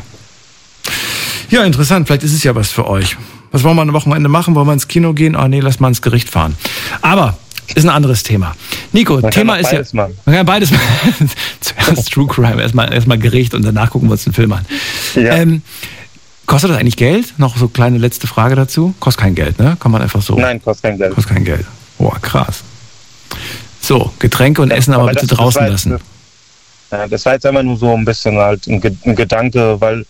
Ja, interessant. Vielleicht ist es ja was für euch. Was wollen wir am Wochenende machen? Wollen wir ins Kino gehen? Oh nee, lass mal ins Gericht fahren. Aber ist ein anderes Thema. Nico, Thema ist ja... Man kann beides machen. Zuerst True Crime, erstmal Gericht und danach gucken wir uns den Film an. Ja. Kostet das eigentlich Geld? Noch so kleine letzte Frage dazu. Kostet kein Geld, ne? Kann man einfach so... Nein, kostet kein Geld. Kostet kein Geld. Boah, krass. So, Getränke und Essen aber bitte draußen lassen. Ja, das war jetzt einfach nur so ein bisschen halt ein Gedanke, weil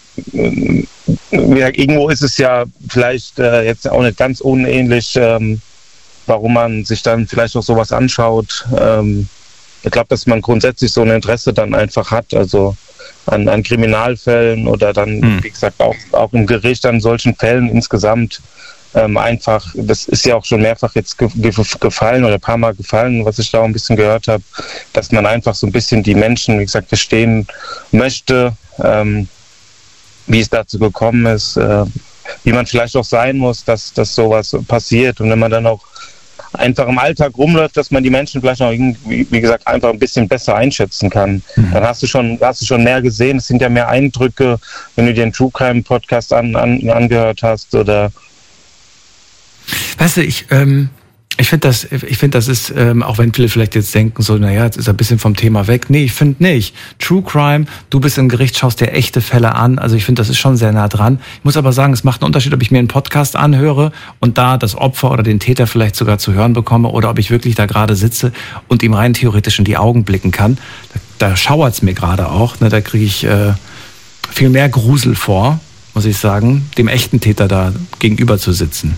irgendwo ist es ja vielleicht jetzt auch nicht ganz unähnlich, warum man sich dann vielleicht auch sowas anschaut. Ich glaube, dass man grundsätzlich so ein Interesse dann einfach hat, also an Kriminalfällen oder dann, wie gesagt, auch im Gericht an solchen Fällen insgesamt. Einfach, das ist ja auch schon mehrfach jetzt gefallen oder ein paar Mal gefallen, was ich da auch ein bisschen gehört habe, dass man einfach so ein bisschen die Menschen, wie gesagt, verstehen möchte, wie es dazu gekommen ist, wie man vielleicht auch sein muss, dass sowas passiert. Und wenn man dann auch einfach im Alltag rumläuft, dass man die Menschen vielleicht auch irgendwie, wie gesagt, einfach ein bisschen besser einschätzen kann. Dann hast du schon mehr gesehen. Es sind ja mehr Eindrücke, wenn du dir einen True Crime Podcast angehört hast oder... Weißt du, ich finde das ist, auch wenn viele vielleicht jetzt denken, so, naja, jetzt ist er ein bisschen vom Thema weg. Nee, ich finde nicht. True Crime, du bist im Gericht, schaust dir echte Fälle an. Also ich finde, das ist schon sehr nah dran. Ich muss aber sagen, es macht einen Unterschied, ob ich mir einen Podcast anhöre und da das Opfer oder den Täter vielleicht sogar zu hören bekomme oder ob ich wirklich da gerade sitze und ihm rein theoretisch in die Augen blicken kann. Da schauert's mir gerade auch. Ne? Da kriege ich viel mehr Grusel vor, muss ich sagen, dem echten Täter da gegenüber zu sitzen.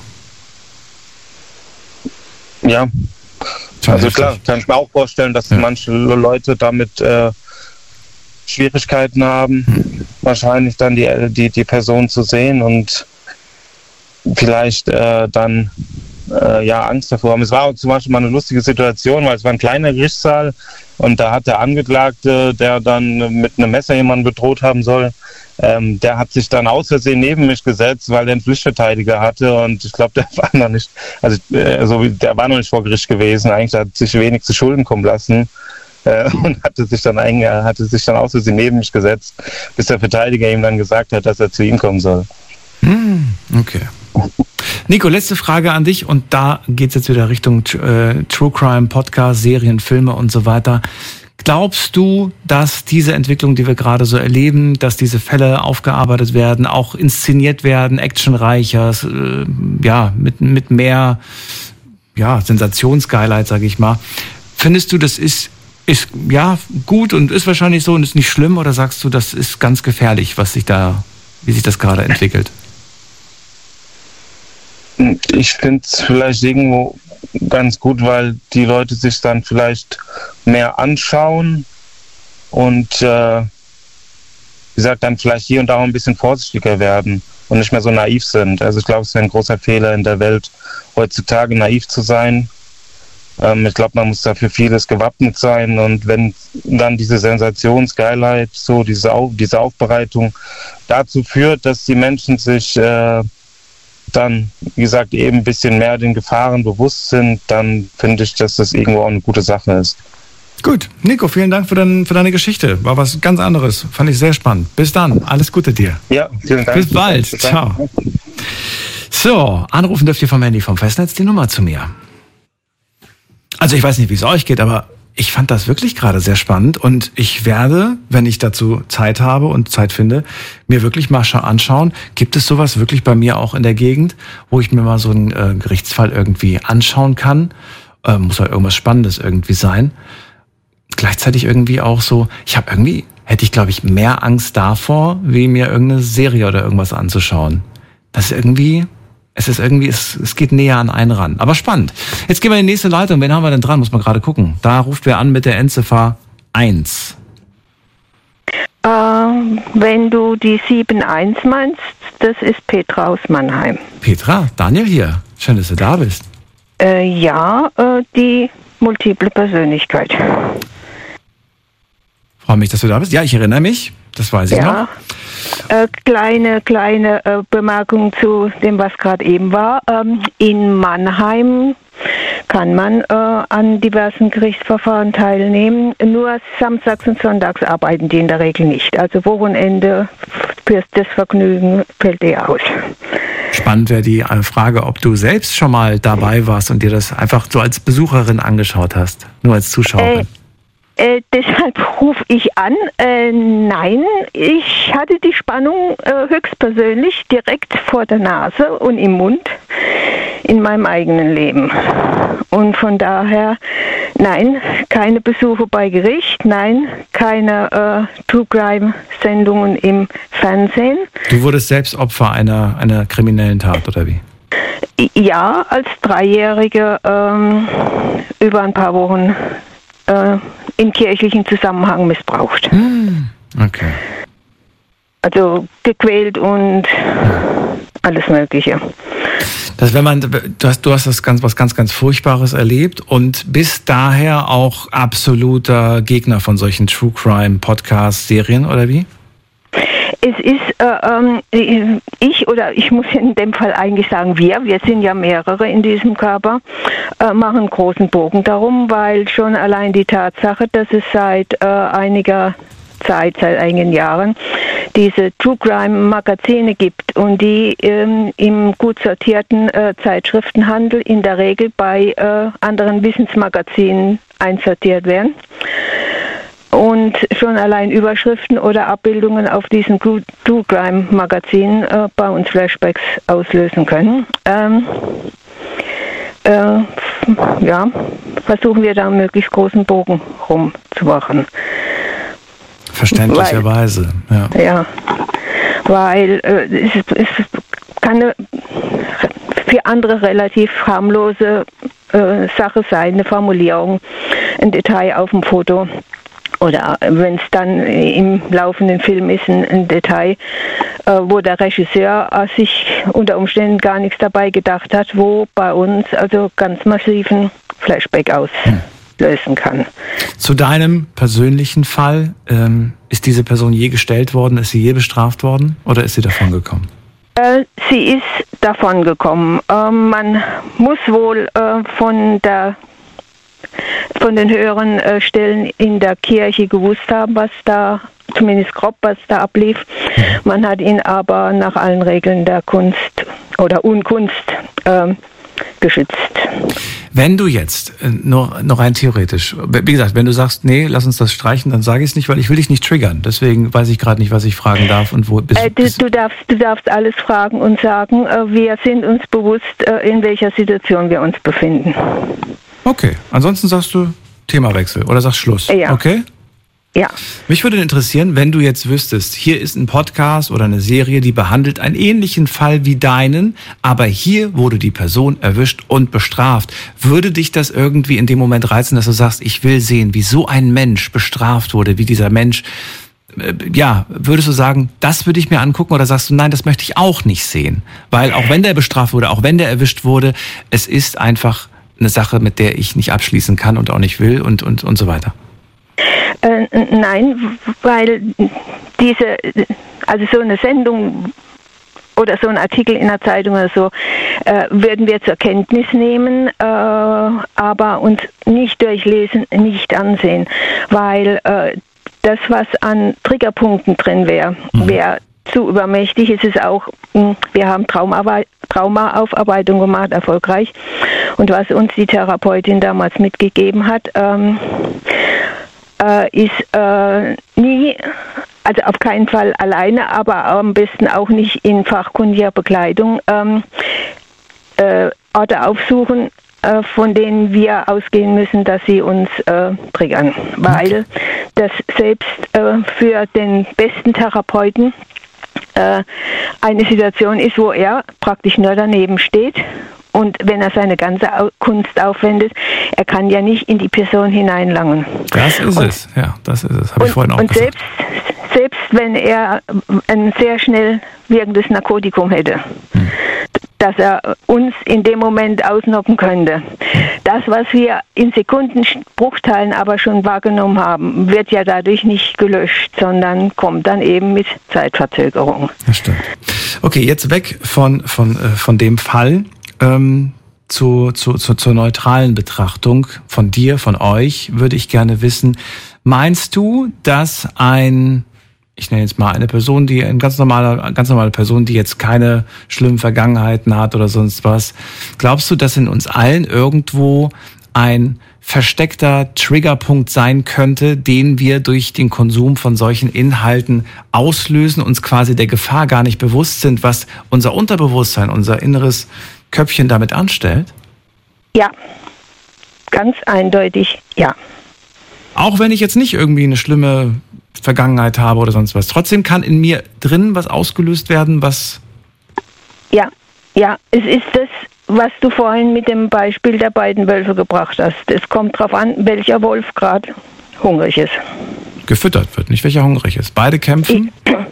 Ja, also klar, kann ich mir auch vorstellen, dass manche Leute damit Schwierigkeiten haben, wahrscheinlich dann die Person zu sehen und vielleicht dann Angst davor haben. Es war auch zum Beispiel mal eine lustige Situation, weil es war ein kleiner Gerichtssaal und da hat der Angeklagte, der dann mit einem Messer jemanden bedroht haben soll, der hat sich dann aus Versehen neben mich gesetzt, weil er einen Pflichtverteidiger hatte und ich glaube, der war noch nicht vor Gericht gewesen. Eigentlich hat sich wenig zu Schulden kommen lassen. und hatte sich dann aus Versehen neben mich gesetzt, bis der Verteidiger ihm dann gesagt hat, dass er zu ihm kommen soll. Okay. Nico, letzte Frage an dich und da geht es jetzt wieder Richtung True Crime, Podcast, Serien, Filme und so weiter. Glaubst du, dass diese Entwicklung, die wir gerade so erleben, dass diese Fälle aufgearbeitet werden, auch inszeniert werden, actionreicher, mit mehr Sensationsgeilheit, sage ich mal. Findest du, das ist gut und ist wahrscheinlich so und ist nicht schlimm, oder sagst du, das ist ganz gefährlich, wie sich das gerade entwickelt? Ich finde es vielleicht irgendwo ganz gut, weil die Leute sich dann vielleicht mehr anschauen und wie gesagt, dann vielleicht hier und da auch ein bisschen vorsichtiger werden und nicht mehr so naiv sind. Also ich glaube, es wäre ein großer Fehler in der Welt, heutzutage naiv zu sein. Ich glaube, man muss dafür vieles gewappnet sein, und wenn dann diese Sensationsgeilheit, so diese Aufbereitung dazu führt, dass die Menschen sich dann, wie gesagt, eben ein bisschen mehr den Gefahren bewusst sind, dann finde ich, dass das irgendwo auch eine gute Sache ist. Gut, Nico, vielen Dank für deine Geschichte. War was ganz anderes. Fand ich sehr spannend. Bis dann. Alles Gute dir. Ja, vielen Dank. Bis bald. Ciao. So, anrufen dürft ihr vom Handy vom Festnetz die Nummer zu mir. Also ich weiß nicht, wie es euch geht, aber ich fand das wirklich gerade sehr spannend und ich werde, wenn ich dazu Zeit habe und Zeit finde, mir wirklich mal anschauen, gibt es sowas wirklich bei mir auch in der Gegend, wo ich mir mal so einen Gerichtsfall irgendwie anschauen kann. Muss halt irgendwas Spannendes irgendwie sein. Gleichzeitig irgendwie auch so, hätte ich glaube ich mehr Angst davor, wie mir irgendeine Serie oder irgendwas anzuschauen. Das ist irgendwie... Es geht näher an einen ran. Aber spannend. Jetzt gehen wir in die nächste Leitung. Wen haben wir denn dran? Muss man gerade gucken. Da ruft wer an mit der Endziffer 1. Wenn du die 71 meinst, das ist Petra aus Mannheim. Petra, Daniel hier. Schön, dass du da bist. Die multiple Persönlichkeit. Freue mich, dass du da bist. Ja, ich erinnere mich. Das weiß ich noch. Kleine Bemerkung zu dem, was gerade eben war. In Mannheim kann man an diversen Gerichtsverfahren teilnehmen. Nur samstags und sonntags arbeiten die in der Regel nicht. Also Wochenende für das Vergnügen fällt aus. Spannend wäre die Frage, ob du selbst schon mal dabei warst und dir das einfach so als Besucherin angeschaut hast. Nur als Zuschauerin. Deshalb rufe ich an. Nein, ich hatte die Spannung höchstpersönlich direkt vor der Nase und im Mund in meinem eigenen Leben. Und von daher, nein, keine Besuche bei Gericht, nein, keine True Crime Sendungen im Fernsehen. Du wurdest selbst Opfer einer kriminellen Tat, oder wie? Ja, als Dreijährige über ein paar Wochen im kirchlichen Zusammenhang missbraucht. Okay. Also gequält und alles Mögliche. Du hast was ganz Furchtbares erlebt und bist daher auch absoluter Gegner von solchen True Crime Podcasts, Serien, oder wie? Es ist, ich muss in dem Fall eigentlich sagen, wir sind ja mehrere in diesem Körper, machen großen Bogen darum, weil schon allein die Tatsache, dass es seit einigen Jahren, diese True Crime Magazine gibt und die im gut sortierten Zeitschriftenhandel in der Regel bei anderen Wissensmagazinen einsortiert werden. Und schon allein Überschriften oder Abbildungen auf diesen True Crime Magazinen bei uns Flashbacks auslösen können. Versuchen wir da einen möglichst großen Bogen rumzumachen. Verständlicherweise, ja. Ja, weil es kann für andere relativ harmlose Sache sein, eine Formulierung, ein Detail auf dem Foto. Oder wenn es dann im laufenden Film ist, ein Detail, wo der Regisseur sich unter Umständen gar nichts dabei gedacht hat, wo bei uns also ganz massiven Flashback auslösen kann. Zu deinem persönlichen Fall, ist diese Person je gestellt worden, ist sie je bestraft worden oder ist sie davon gekommen? Sie ist davon gekommen. Man muss wohl von der von den höheren Stellen in der Kirche gewusst haben, was da, zumindest grob, was da ablief. Man hat ihn aber nach allen Regeln der Kunst oder Unkunst geschützt. Wenn du jetzt, nur rein theoretisch, wie gesagt, wenn du sagst, nee, lass uns das streichen, dann sage ich es nicht, weil ich will dich nicht triggern. Deswegen weiß ich gerade nicht, was ich fragen darf und wo. Du darfst alles fragen und sagen, wir sind uns bewusst, in welcher Situation wir uns befinden. Okay, ansonsten sagst du Themawechsel oder sagst Schluss. Ja. Okay? Ja. Mich würde interessieren, wenn du jetzt wüsstest, hier ist ein Podcast oder eine Serie, die behandelt einen ähnlichen Fall wie deinen, aber hier wurde die Person erwischt und bestraft. Würde dich das irgendwie in dem Moment reizen, dass du sagst, ich will sehen, wie so ein Mensch bestraft wurde, wie dieser Mensch, würdest du sagen, das würde ich mir angucken, oder sagst du, nein, das möchte ich auch nicht sehen? Weil auch wenn der bestraft wurde, auch wenn der erwischt wurde, es ist einfach eine Sache, mit der ich nicht abschließen kann und auch nicht will und so weiter. Nein, weil so eine Sendung oder so ein Artikel in der Zeitung oder so, würden wir zur Kenntnis nehmen, aber uns nicht durchlesen, nicht ansehen, weil das, was an Triggerpunkten drin wäre zu übermächtig. Es ist auch, wir haben Traumaaufarbeitung gemacht, erfolgreich, und was uns die Therapeutin damals mitgegeben hat, ist nie, also auf keinen Fall alleine, aber am besten auch nicht in fachkundiger Begleitung, Orte aufsuchen, von denen wir ausgehen müssen, dass sie uns triggern. Weil das selbst für den besten Therapeuten eine Situation ist, wo er praktisch nur daneben steht. Und wenn er seine ganze Kunst aufwendet, er kann ja nicht in die Person hineinlangen. Das ist es, habe ich vorhin auch gesagt. Und selbst wenn er ein sehr schnell wirkendes Narkotikum hätte, dass er uns in dem Moment ausnocken könnte. Das, was wir in Sekundenbruchteilen aber schon wahrgenommen haben, wird ja dadurch nicht gelöscht, sondern kommt dann eben mit Zeitverzögerung. Das stimmt. Okay, jetzt weg von dem Fall. Zur neutralen Betrachtung von dir, von euch, würde ich gerne wissen, meinst du, dass ich nenne jetzt mal eine Person, eine ganz normale Person, die jetzt keine schlimmen Vergangenheiten hat oder sonst was, glaubst du, dass in uns allen irgendwo ein versteckter Triggerpunkt sein könnte, den wir durch den Konsum von solchen Inhalten auslösen, uns quasi der Gefahr gar nicht bewusst sind, was unser Unterbewusstsein, unser inneres Köpfchen damit anstellt? Ja, ganz eindeutig, ja. Auch wenn ich jetzt nicht irgendwie eine schlimme Vergangenheit habe oder sonst was. Trotzdem kann in mir drin was ausgelöst werden, was... Ja, es ist das, was du vorhin mit dem Beispiel der beiden Wölfe gebracht hast. Es kommt darauf an, welcher Wolf gerade hungrig ist. Gefüttert wird, nicht welcher hungrig ist. Beide kämpfen?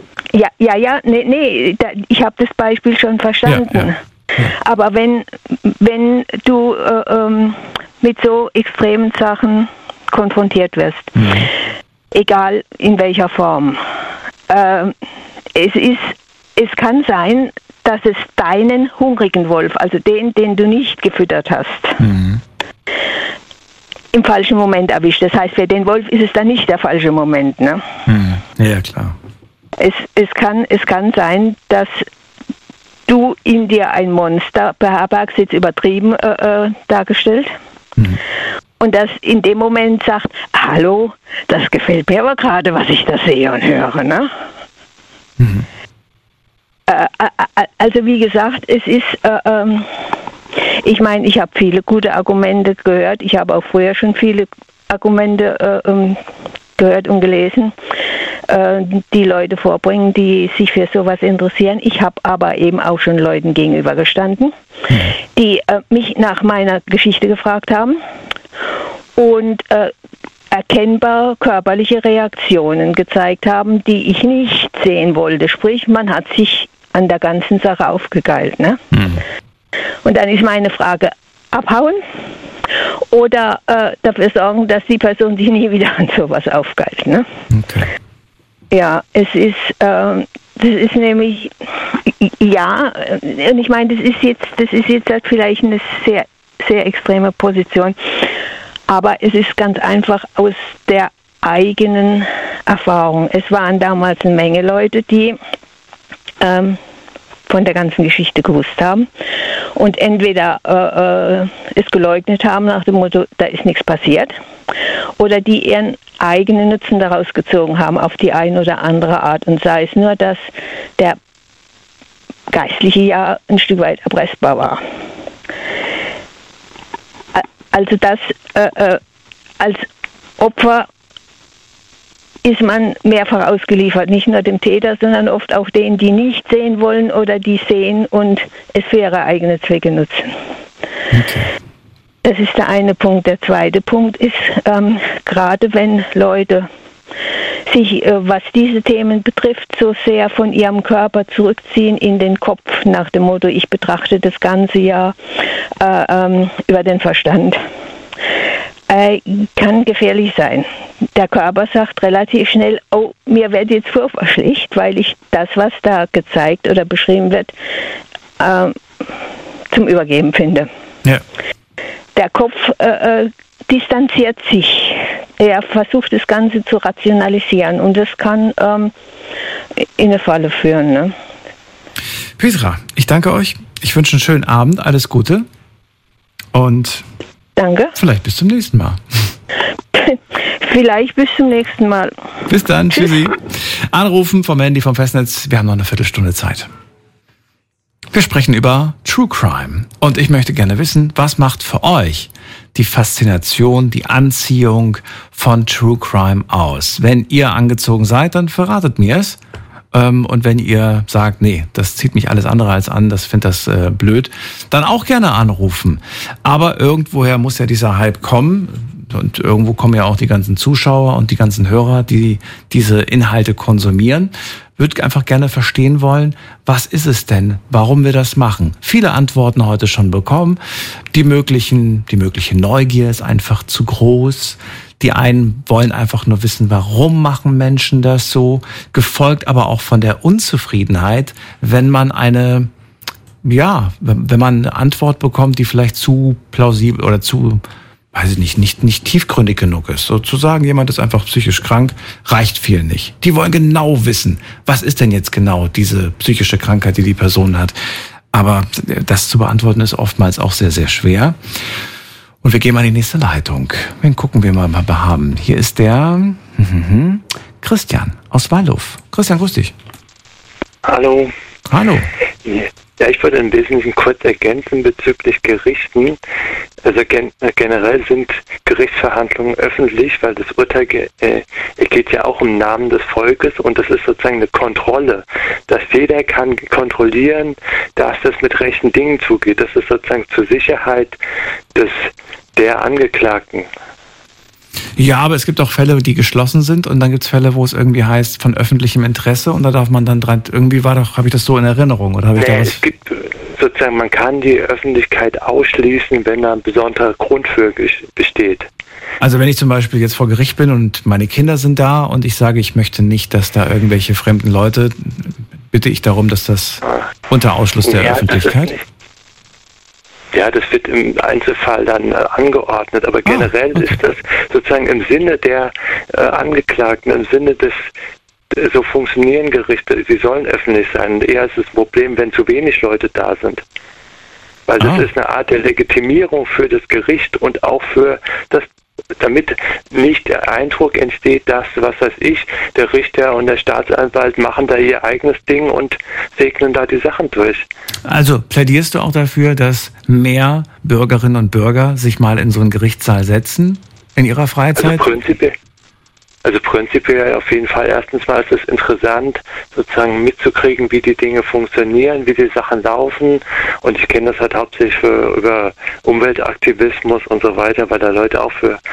Nee, ich habe das Beispiel schon verstanden. Ja. Aber wenn du mit so extremen Sachen konfrontiert wirst, egal in welcher Form, es kann sein, dass es deinen hungrigen Wolf, also den du nicht gefüttert hast, im falschen Moment erwischt. Das heißt, für den Wolf ist es dann nicht der falsche Moment, ne? Ja, klar. Es kann sein, dass du in dir ein Monster beherbergst, jetzt übertrieben dargestellt, und das in dem Moment sagt, hallo, das gefällt mir aber gerade, was ich da sehe und höre, ne? Also wie gesagt, es ist, ich meine, ich habe viele gute Argumente gehört, ich habe auch früher schon viele Argumente gehört und gelesen, die Leute vorbringen, die sich für sowas interessieren. Ich habe aber eben auch schon Leuten gegenübergestanden, die mich nach meiner Geschichte gefragt haben und erkennbar körperliche Reaktionen gezeigt haben, die ich nicht sehen wollte. Sprich, man hat sich an der ganzen Sache aufgegeilt. Ne? Und dann ist meine Frage, abhauen oder dafür sorgen, dass die Person sich nie wieder an sowas aufgeilt. Ne? Okay. Ja, das ist nämlich, ja, und ich meine, das ist jetzt halt vielleicht eine sehr, sehr extreme Position, Aber es ist ganz einfach aus der eigenen Erfahrung. Es waren damals eine Menge Leute, die von der ganzen Geschichte gewusst haben und entweder es geleugnet haben nach dem Motto, da ist nichts passiert, oder die ihren eigenen Nutzen daraus gezogen haben auf die eine oder andere Art, und sei es nur, dass der Geistliche ja ein Stück weit erpressbar war. Also das als Opfer ist man mehrfach ausgeliefert, nicht nur dem Täter, sondern oft auch denen, die nicht sehen wollen oder die sehen und es für ihre eigenen Zwecke nutzen. Okay. Das ist der eine Punkt. Der zweite Punkt ist, gerade wenn Leute sich, was diese Themen betrifft, so sehr von ihrem Körper zurückziehen in den Kopf, nach dem Motto, ich betrachte das Ganze ja über den Verstand. Kann gefährlich sein. Der Körper sagt relativ schnell, oh, mir wird jetzt Furchtbar schlecht, weil ich das, was da gezeigt oder beschrieben wird, zum Übergeben finde. Ja. Der Kopf distanziert sich. Er versucht, das Ganze zu rationalisieren, und das kann in eine Falle führen. Ne? Petra, ich danke euch. Ich wünsche einen schönen Abend. Alles Gute. Und danke. Vielleicht bis zum nächsten Mal. Vielleicht bis zum nächsten Mal. Bis dann. Tschüssi. Anrufen vom Handy vom Festnetz. Wir haben noch eine Viertelstunde Zeit. Wir sprechen über True Crime. Und ich möchte gerne wissen, was macht für euch die Faszination, die Anziehung von True Crime aus? Wenn ihr angezogen seid, dann verratet mir es. Und wenn ihr sagt, nee, das zieht mich alles andere als an, das finde das blöd, dann auch gerne anrufen. Aber irgendwoher muss ja dieser Hype kommen. Und irgendwo kommen ja auch die ganzen Zuschauer und die ganzen Hörer, die diese Inhalte konsumieren. Würde einfach gerne verstehen wollen, was ist es denn, warum wir das machen? Viele Antworten heute schon bekommen. Die mögliche Neugier ist einfach zu groß. Die einen wollen einfach nur wissen, warum machen Menschen das so? Gefolgt aber auch von der Unzufriedenheit, wenn man eine Antwort bekommt, die vielleicht zu plausibel oder zu, weiß ich nicht tiefgründig genug ist. Sozusagen, jemand ist einfach psychisch krank, reicht viel nicht. Die wollen genau wissen, was ist denn jetzt genau diese psychische Krankheit, die die Person hat. Aber das zu beantworten ist oftmals auch sehr, sehr schwer. Und wir gehen mal in die nächste Leitung. Wen gucken wir mal haben? Hier ist der Christian aus Waldhof. Christian, grüß dich. Hallo. Hallo. Ja, ich würde im Wesentlichen kurz ergänzen bezüglich Gerichten. Also generell sind Gerichtsverhandlungen öffentlich, weil das Urteil geht ja auch im Namen des Volkes, und das ist sozusagen eine Kontrolle, dass jeder kann kontrollieren, dass das mit rechten Dingen zugeht. Das ist sozusagen zur Sicherheit der Angeklagten. Ja, aber es gibt auch Fälle, die geschlossen sind, und dann gibt es Fälle, wo es irgendwie heißt, von öffentlichem Interesse, und da darf man dann dran, irgendwie habe ich das so in Erinnerung, oder habe ich da was? Es gibt sozusagen, man kann die Öffentlichkeit ausschließen, wenn da ein besonderer Grund für besteht. Also wenn ich zum Beispiel jetzt vor Gericht bin und meine Kinder sind da und ich sage, ich möchte nicht, dass da irgendwelche fremden Leute, bitte ich darum, dass das unter Ausschluss der Öffentlichkeit? Ja, das wird im Einzelfall dann angeordnet, aber generell ist das sozusagen im Sinne der Angeklagten, im Sinne des, so funktionieren Gerichte, sie sollen öffentlich sein. Und eher ist das Problem, wenn zu wenig Leute da sind. Weil das ist eine Art der Legitimierung für das Gericht und auch für das, damit nicht der Eindruck entsteht, dass, was weiß ich, der Richter und der Staatsanwalt machen da ihr eigenes Ding und segnen da die Sachen durch. Also plädierst du auch dafür, dass mehr Bürgerinnen und Bürger sich mal in so einen Gerichtssaal setzen in ihrer Freizeit? Also prinzipiell auf jeden Fall. Erstens mal ist es interessant, sozusagen mitzukriegen, wie die Dinge funktionieren, wie die Sachen laufen. Und ich kenne das halt hauptsächlich über Umweltaktivismus und so weiter, weil da Leute auch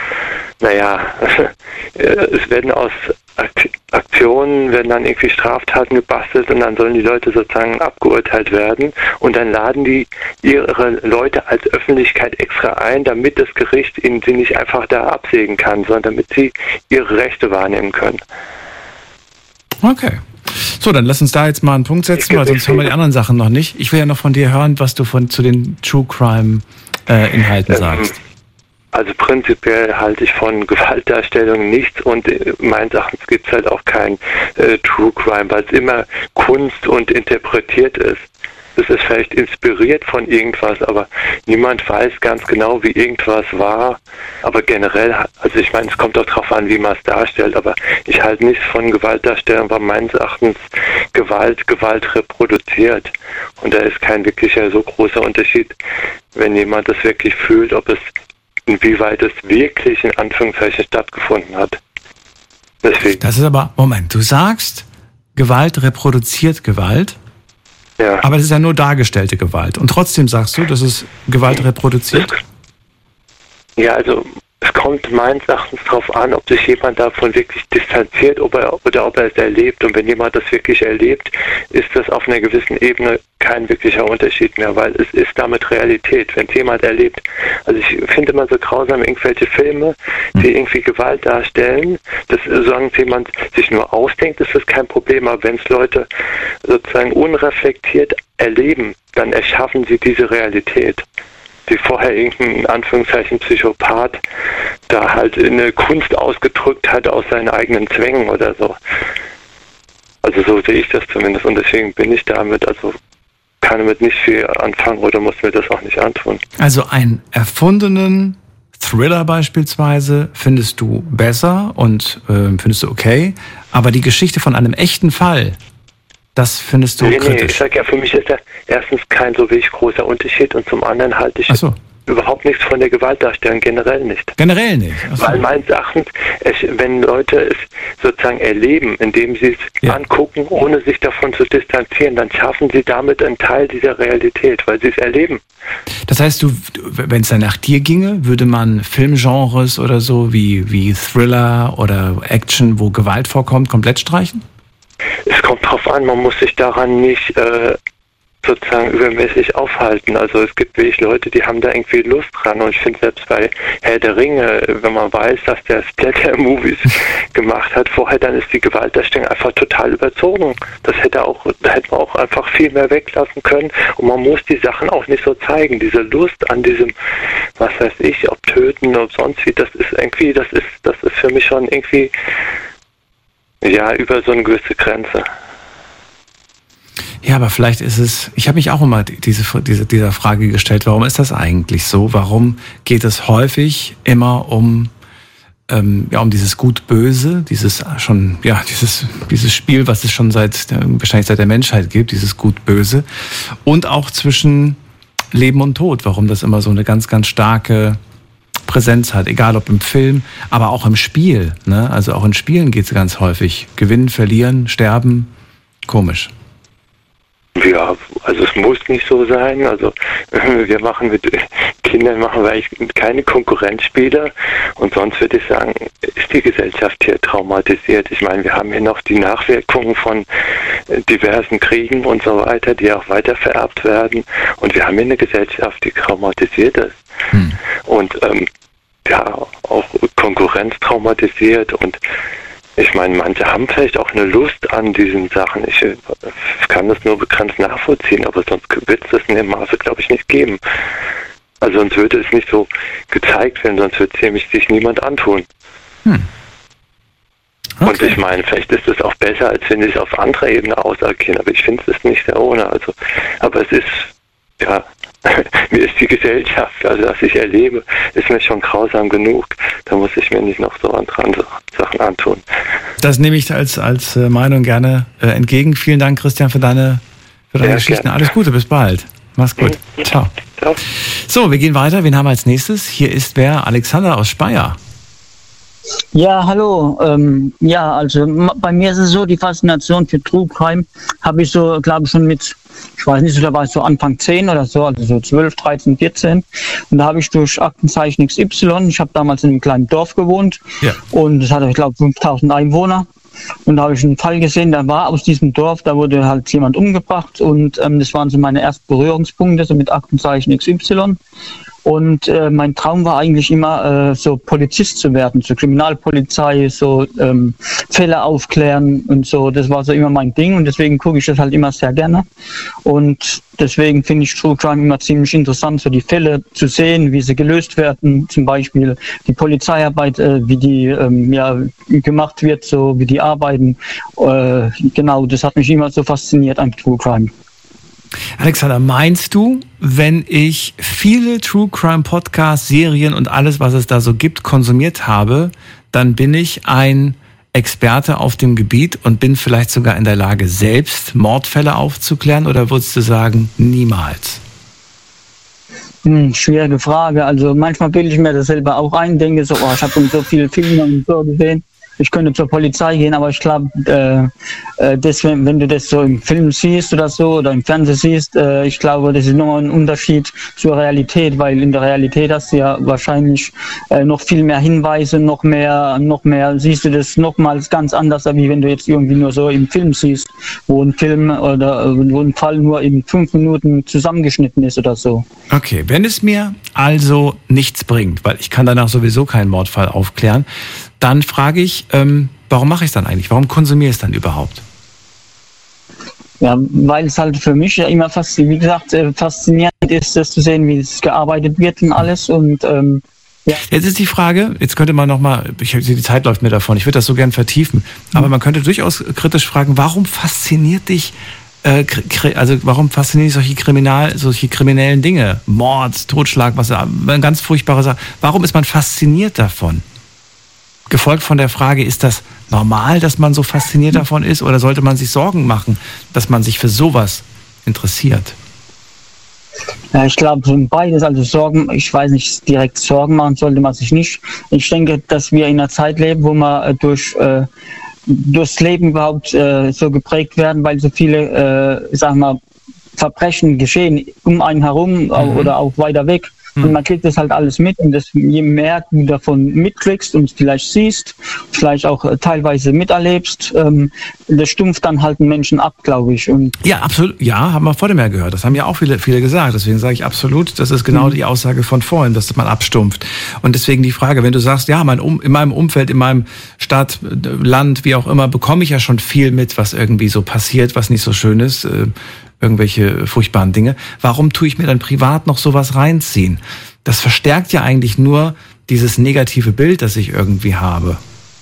es werden aus Aktionen, werden dann irgendwie Straftaten gebastelt, und dann sollen die Leute sozusagen abgeurteilt werden, und dann laden die ihre Leute als Öffentlichkeit extra ein, damit das Gericht sie nicht einfach da absägen kann, sondern damit sie ihre Rechte wahrnehmen können. Okay. So, dann lass uns da jetzt mal einen Punkt setzen, weil sonst haben wir die anderen Sachen noch nicht. Ich will ja noch von dir hören, was du zu den True Crime Inhalten sagst. Also prinzipiell halte ich von Gewaltdarstellung nichts und meines Erachtens gibt es halt auch kein True Crime, weil es immer Kunst und interpretiert ist. Es ist vielleicht inspiriert von irgendwas, aber niemand weiß ganz genau, wie irgendwas war. Aber generell, also ich meine, es kommt auch darauf an, wie man es darstellt, aber ich halte nichts von Gewaltdarstellung, weil meines Erachtens Gewalt reproduziert. Und da ist kein wirklicher so großer Unterschied, wenn jemand das wirklich fühlt, inwieweit es wirklich in Anführungszeichen stattgefunden hat. Deswegen. Das ist aber, Moment, du sagst, Gewalt reproduziert Gewalt? Ja. Aber das ist ja nur dargestellte Gewalt. Und trotzdem sagst du, dass es Gewalt reproduziert? Ja, also es kommt meines Erachtens darauf an, ob sich jemand davon wirklich distanziert oder ob er es erlebt. Und wenn jemand das wirklich erlebt, ist das auf einer gewissen Ebene kein wirklicher Unterschied mehr, weil es ist damit Realität. Wenn es jemand erlebt, also ich finde immer so grausam irgendwelche Filme, die irgendwie Gewalt darstellen, dass solange jemand sich nur ausdenkt, ist das kein Problem, aber wenn es Leute sozusagen unreflektiert erleben, dann erschaffen sie diese Realität, die vorher irgendein, in Anführungszeichen, Psychopath da halt in eine Kunst ausgedrückt hat aus seinen eigenen Zwängen oder so. Also so sehe ich das zumindest und deswegen bin ich damit, also kann damit nicht viel anfangen oder muss mir das auch nicht antun. Also einen erfundenen Thriller beispielsweise findest du besser und findest du okay, aber die Geschichte von einem echten Fall, das findest du kritisch. Nee, ich sag ja, für mich ist da erstens kein so wirklich großer Unterschied und zum anderen halte ich überhaupt nichts von der Gewaltdarstellung, generell nicht. Generell nicht? Weil meines Erachtens, wenn Leute es sozusagen erleben, indem sie es angucken, ohne sich davon zu distanzieren, dann schaffen sie damit einen Teil dieser Realität, weil sie es erleben. Das heißt, wenn es dann nach dir ginge, würde man Filmgenres oder so wie Thriller oder Action, wo Gewalt vorkommt, komplett streichen? Es kommt drauf an, man muss sich daran nicht sozusagen übermäßig aufhalten. Also es gibt wirklich Leute, die haben da irgendwie Lust dran und ich finde selbst bei Herr der Ringe, wenn man weiß, dass der Splatter-Movies gemacht hat vorher, dann ist die Gewaltdarstellung einfach total überzogen. Da hätte man auch einfach viel mehr weglassen können und man muss die Sachen auch nicht so zeigen. Diese Lust an diesem, was weiß ich, ob Töten oder sonst wie, das ist irgendwie, das ist für mich schon irgendwie über so eine gewisse Grenze. Ja, aber vielleicht ist es, ich habe mich auch immer dieser Frage gestellt, warum ist das eigentlich so? Warum geht es häufig immer um dieses Gut-Böse, dieses Spiel, was es schon wahrscheinlich seit der Menschheit gibt, dieses Gut-Böse und auch zwischen Leben und Tod, warum das immer so eine ganz, ganz starke Präsenz hat, egal ob im Film, aber auch im Spiel, ne? Also auch in Spielen geht es ganz häufig. Gewinnen, verlieren, sterben, komisch. Ja, also es muss nicht so sein. Also wir machen mit Kindern eigentlich keine Konkurrenzspiele und sonst würde ich sagen, ist die Gesellschaft hier traumatisiert. Ich meine, wir haben hier noch die Nachwirkungen von diversen Kriegen und so weiter, die auch weiter vererbt werden und wir haben hier eine Gesellschaft, die traumatisiert ist. Und auch Konkurrenz traumatisiert und ich meine, manche haben vielleicht auch eine Lust an diesen Sachen. Ich kann das nur begrenzt nachvollziehen, aber sonst wird es das in dem Maße, glaube ich, nicht geben. Also sonst würde es nicht so gezeigt werden, sonst wird es sich niemand antun. Okay. Und ich meine, vielleicht ist es auch besser, als wenn sie es auf anderer Ebene ausagieren, aber ich finde es ist nicht sehr ohne. Also, aber es ist, mir ist die Gesellschaft, also das ich erlebe, ist mir schon grausam genug. Da muss ich mir nicht noch so andere Sachen antun. Das nehme ich als Meinung gerne entgegen. Vielen Dank, Christian, für deine Geschichten. Gerne. Alles Gute, bis bald. Mach's gut. Ciao. Ciao. So, wir gehen weiter. Wen haben wir als nächstes? Hier ist Alexander aus Speyer. Ja, hallo. Also bei mir ist es so, die Faszination für True Crime habe ich so, glaube ich, schon mit, ich weiß nicht, da war ich so Anfang 10 oder so, also so 12, 13, 14. Und da habe ich durch Aktenzeichen XY, ich habe damals in einem kleinen Dorf gewohnt und das hatte, ich glaube, 5000 Einwohner. Und da habe ich einen Fall gesehen, da war aus diesem Dorf, da wurde halt jemand umgebracht und das waren so meine ersten Berührungspunkte so mit Aktenzeichen XY. Und mein Traum war eigentlich immer, so Polizist zu werden, so Kriminalpolizei, so Fälle aufklären und so. Das war so immer mein Ding und deswegen gucke ich das halt immer sehr gerne. Und deswegen finde ich True Crime immer ziemlich interessant, so die Fälle zu sehen, wie sie gelöst werden, zum Beispiel die Polizeiarbeit, wie die gemacht wird, so wie die arbeiten. Genau, das hat mich immer so fasziniert an True Crime. Alexander, meinst du, wenn ich viele True Crime Podcasts, Serien und alles, was es da so gibt, konsumiert habe, dann bin ich ein Experte auf dem Gebiet und bin vielleicht sogar in der Lage, selbst Mordfälle aufzuklären? Oder würdest du sagen, niemals? Schwierige Frage. Also manchmal bilde ich mir das selber auch ein, denke so, ich habe so viele Filme und so gesehen. Ich könnte zur Polizei gehen, aber ich glaube, wenn du das so im Film siehst oder so oder im Fernsehen siehst, ich glaube, das ist nochmal ein Unterschied zur Realität, weil in der Realität hast du ja wahrscheinlich noch viel mehr Hinweise, noch mehr, siehst du das nochmals ganz anders, wie wenn du jetzt irgendwie nur so im Film siehst, wo ein Film oder wo ein Fall nur in 5 Minuten zusammengeschnitten ist oder so. Okay, wenn es mir also nichts bringt, weil ich kann danach sowieso keinen Mordfall aufklären, dann frage ich, warum mache ich es dann eigentlich? Warum konsumiere ich es dann überhaupt? Ja, weil es halt für mich ja immer faszinierend ist, das zu sehen, wie es gearbeitet wird und alles. Und ja. Jetzt ist die Frage, jetzt könnte man nochmal, die Zeit läuft mir davon, ich würde das so gern vertiefen, aber man könnte durchaus kritisch fragen, warum fasziniert dich solche kriminellen Dinge? Mord, Totschlag, eine ganz furchtbare Sache. Warum ist man fasziniert davon? Gefolgt von der Frage, ist das normal, dass man so fasziniert davon ist, oder sollte man sich Sorgen machen, dass man sich für sowas interessiert? Ja, ich glaube, beides, also Sorgen, ich weiß nicht, direkt Sorgen machen sollte man sich nicht. Ich denke, dass wir in einer Zeit leben, wo man durchs Leben überhaupt so geprägt werden, weil so viele, Verbrechen geschehen um einen herum oder auch weiter weg. Und man kriegt das halt alles mit und je mehr du davon mitkriegst und vielleicht siehst, vielleicht auch teilweise miterlebst, das stumpft dann halt einen Menschen ab, glaube ich. Und ja, absolut. Ja, haben wir vor dem Jahr gehört. Das haben ja auch viele gesagt. Deswegen sage ich absolut, das ist genau die Aussage von vorhin, dass man abstumpft. Und deswegen die Frage, wenn du sagst, ja, in meinem Umfeld, in meinem Stadt, Land, wie auch immer, bekomme ich ja schon viel mit, was irgendwie so passiert, was nicht so schön ist, irgendwelche furchtbaren Dinge. Warum tue ich mir dann privat noch sowas reinziehen? Das verstärkt ja eigentlich nur dieses negative Bild, das ich irgendwie habe.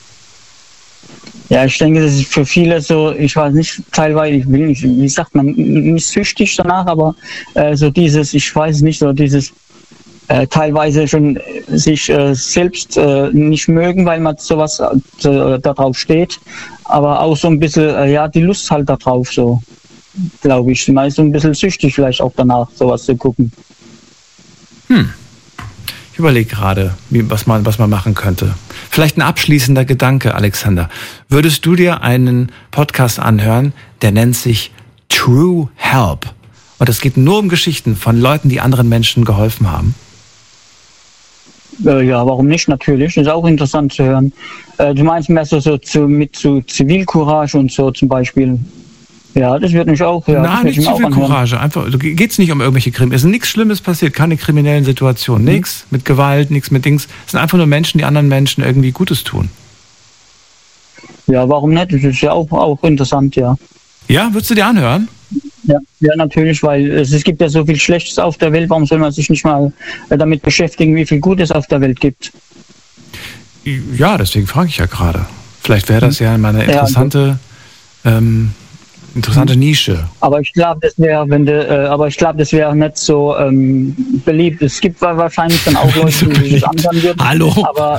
Ja, ich denke, das ist für viele so, ich weiß nicht, teilweise, ich will nicht, wie sagt man, nicht süchtig danach, aber so dieses, ich weiß nicht, so dieses teilweise schon sich selbst nicht mögen, weil man sowas da drauf steht, aber auch so ein bisschen, die Lust halt da drauf so. Glaube ich. Man ist so ein bisschen süchtig vielleicht auch danach, sowas zu gucken. Ich überlege gerade, was man machen könnte. Vielleicht ein abschließender Gedanke, Alexander. Würdest du dir einen Podcast anhören, der nennt sich True Help? Und es geht nur um Geschichten von Leuten, die anderen Menschen geholfen haben. Ja, warum nicht? Natürlich. Das ist auch interessant zu hören. Du meinst mehr so mit Zivilcourage und so zum Beispiel. Ja, das wird mich auch. Ja, nein, nicht Zivilcourage. Einfach, geht's nicht um irgendwelche Kriminellen. Es ist nichts Schlimmes passiert, keine kriminellen Situationen. Nichts mit Gewalt, nichts mit Dings. Es sind einfach nur Menschen, die anderen Menschen irgendwie Gutes tun. Ja, warum nicht? Das ist ja auch interessant, ja. Ja, würdest du dir anhören? Ja, natürlich, weil es gibt ja so viel Schlechtes auf der Welt. Warum soll man sich nicht mal damit beschäftigen, wie viel Gutes auf der Welt gibt? Ja, deswegen frage ich ja gerade. Vielleicht wäre das ja mal eine interessante Nische. Aber ich glaube, das wäre nicht so beliebt. Es gibt wahrscheinlich dann auch Leute, die sich das anhören würden. Hallo.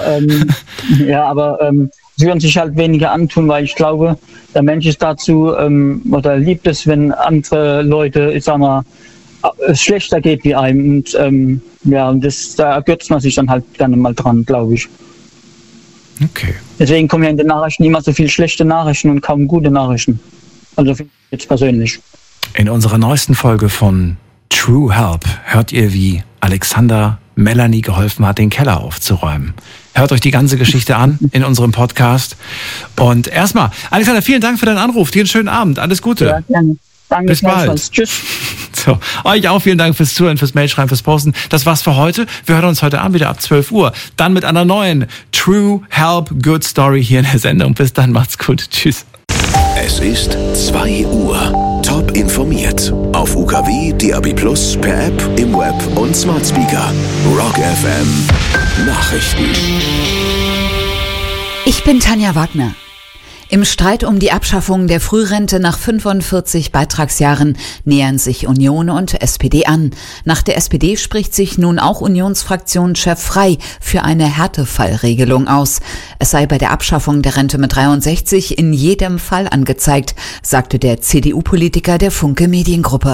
Aber sie würden sich halt weniger antun, weil ich glaube, der Mensch ist dazu oder liebt es, wenn andere Leute, ich sag mal, es schlechter geht wie einem. Und da ergötzt man sich dann halt gerne mal dran, glaube ich. Okay. Deswegen kommen ja in den Nachrichten immer so viele schlechte Nachrichten und kaum gute Nachrichten. Also jetzt persönlich. In unserer neuesten Folge von True Help hört ihr, wie Alexander Melanie geholfen hat, den Keller aufzuräumen. Hört euch die ganze Geschichte an in unserem Podcast. Und erstmal, Alexander, vielen Dank für deinen Anruf. Dir einen schönen Abend. Alles Gute. Ja, gerne. Danke. Bis bald. Tschüss. So, euch auch vielen Dank fürs Zuhören, fürs Mailschreiben, fürs Posten. Das war's für heute. Wir hören uns heute Abend wieder ab 12 Uhr. Dann mit einer neuen True Help Good Story hier in der Sendung. Bis dann, macht's gut. Tschüss. Es ist 2 Uhr. Top informiert. Auf UKW, DAB+, per App, im Web und Smart Speaker. Rock FM. Nachrichten. Ich bin Tanja Wagner. Im Streit um die Abschaffung der Frührente nach 45 Beitragsjahren nähern sich Union und SPD an. Nach der SPD spricht sich nun auch Unionsfraktionschef Frey für eine Härtefallregelung aus. Es sei bei der Abschaffung der Rente mit 63 in jedem Fall angezeigt, sagte der CDU-Politiker der Funke Mediengruppe.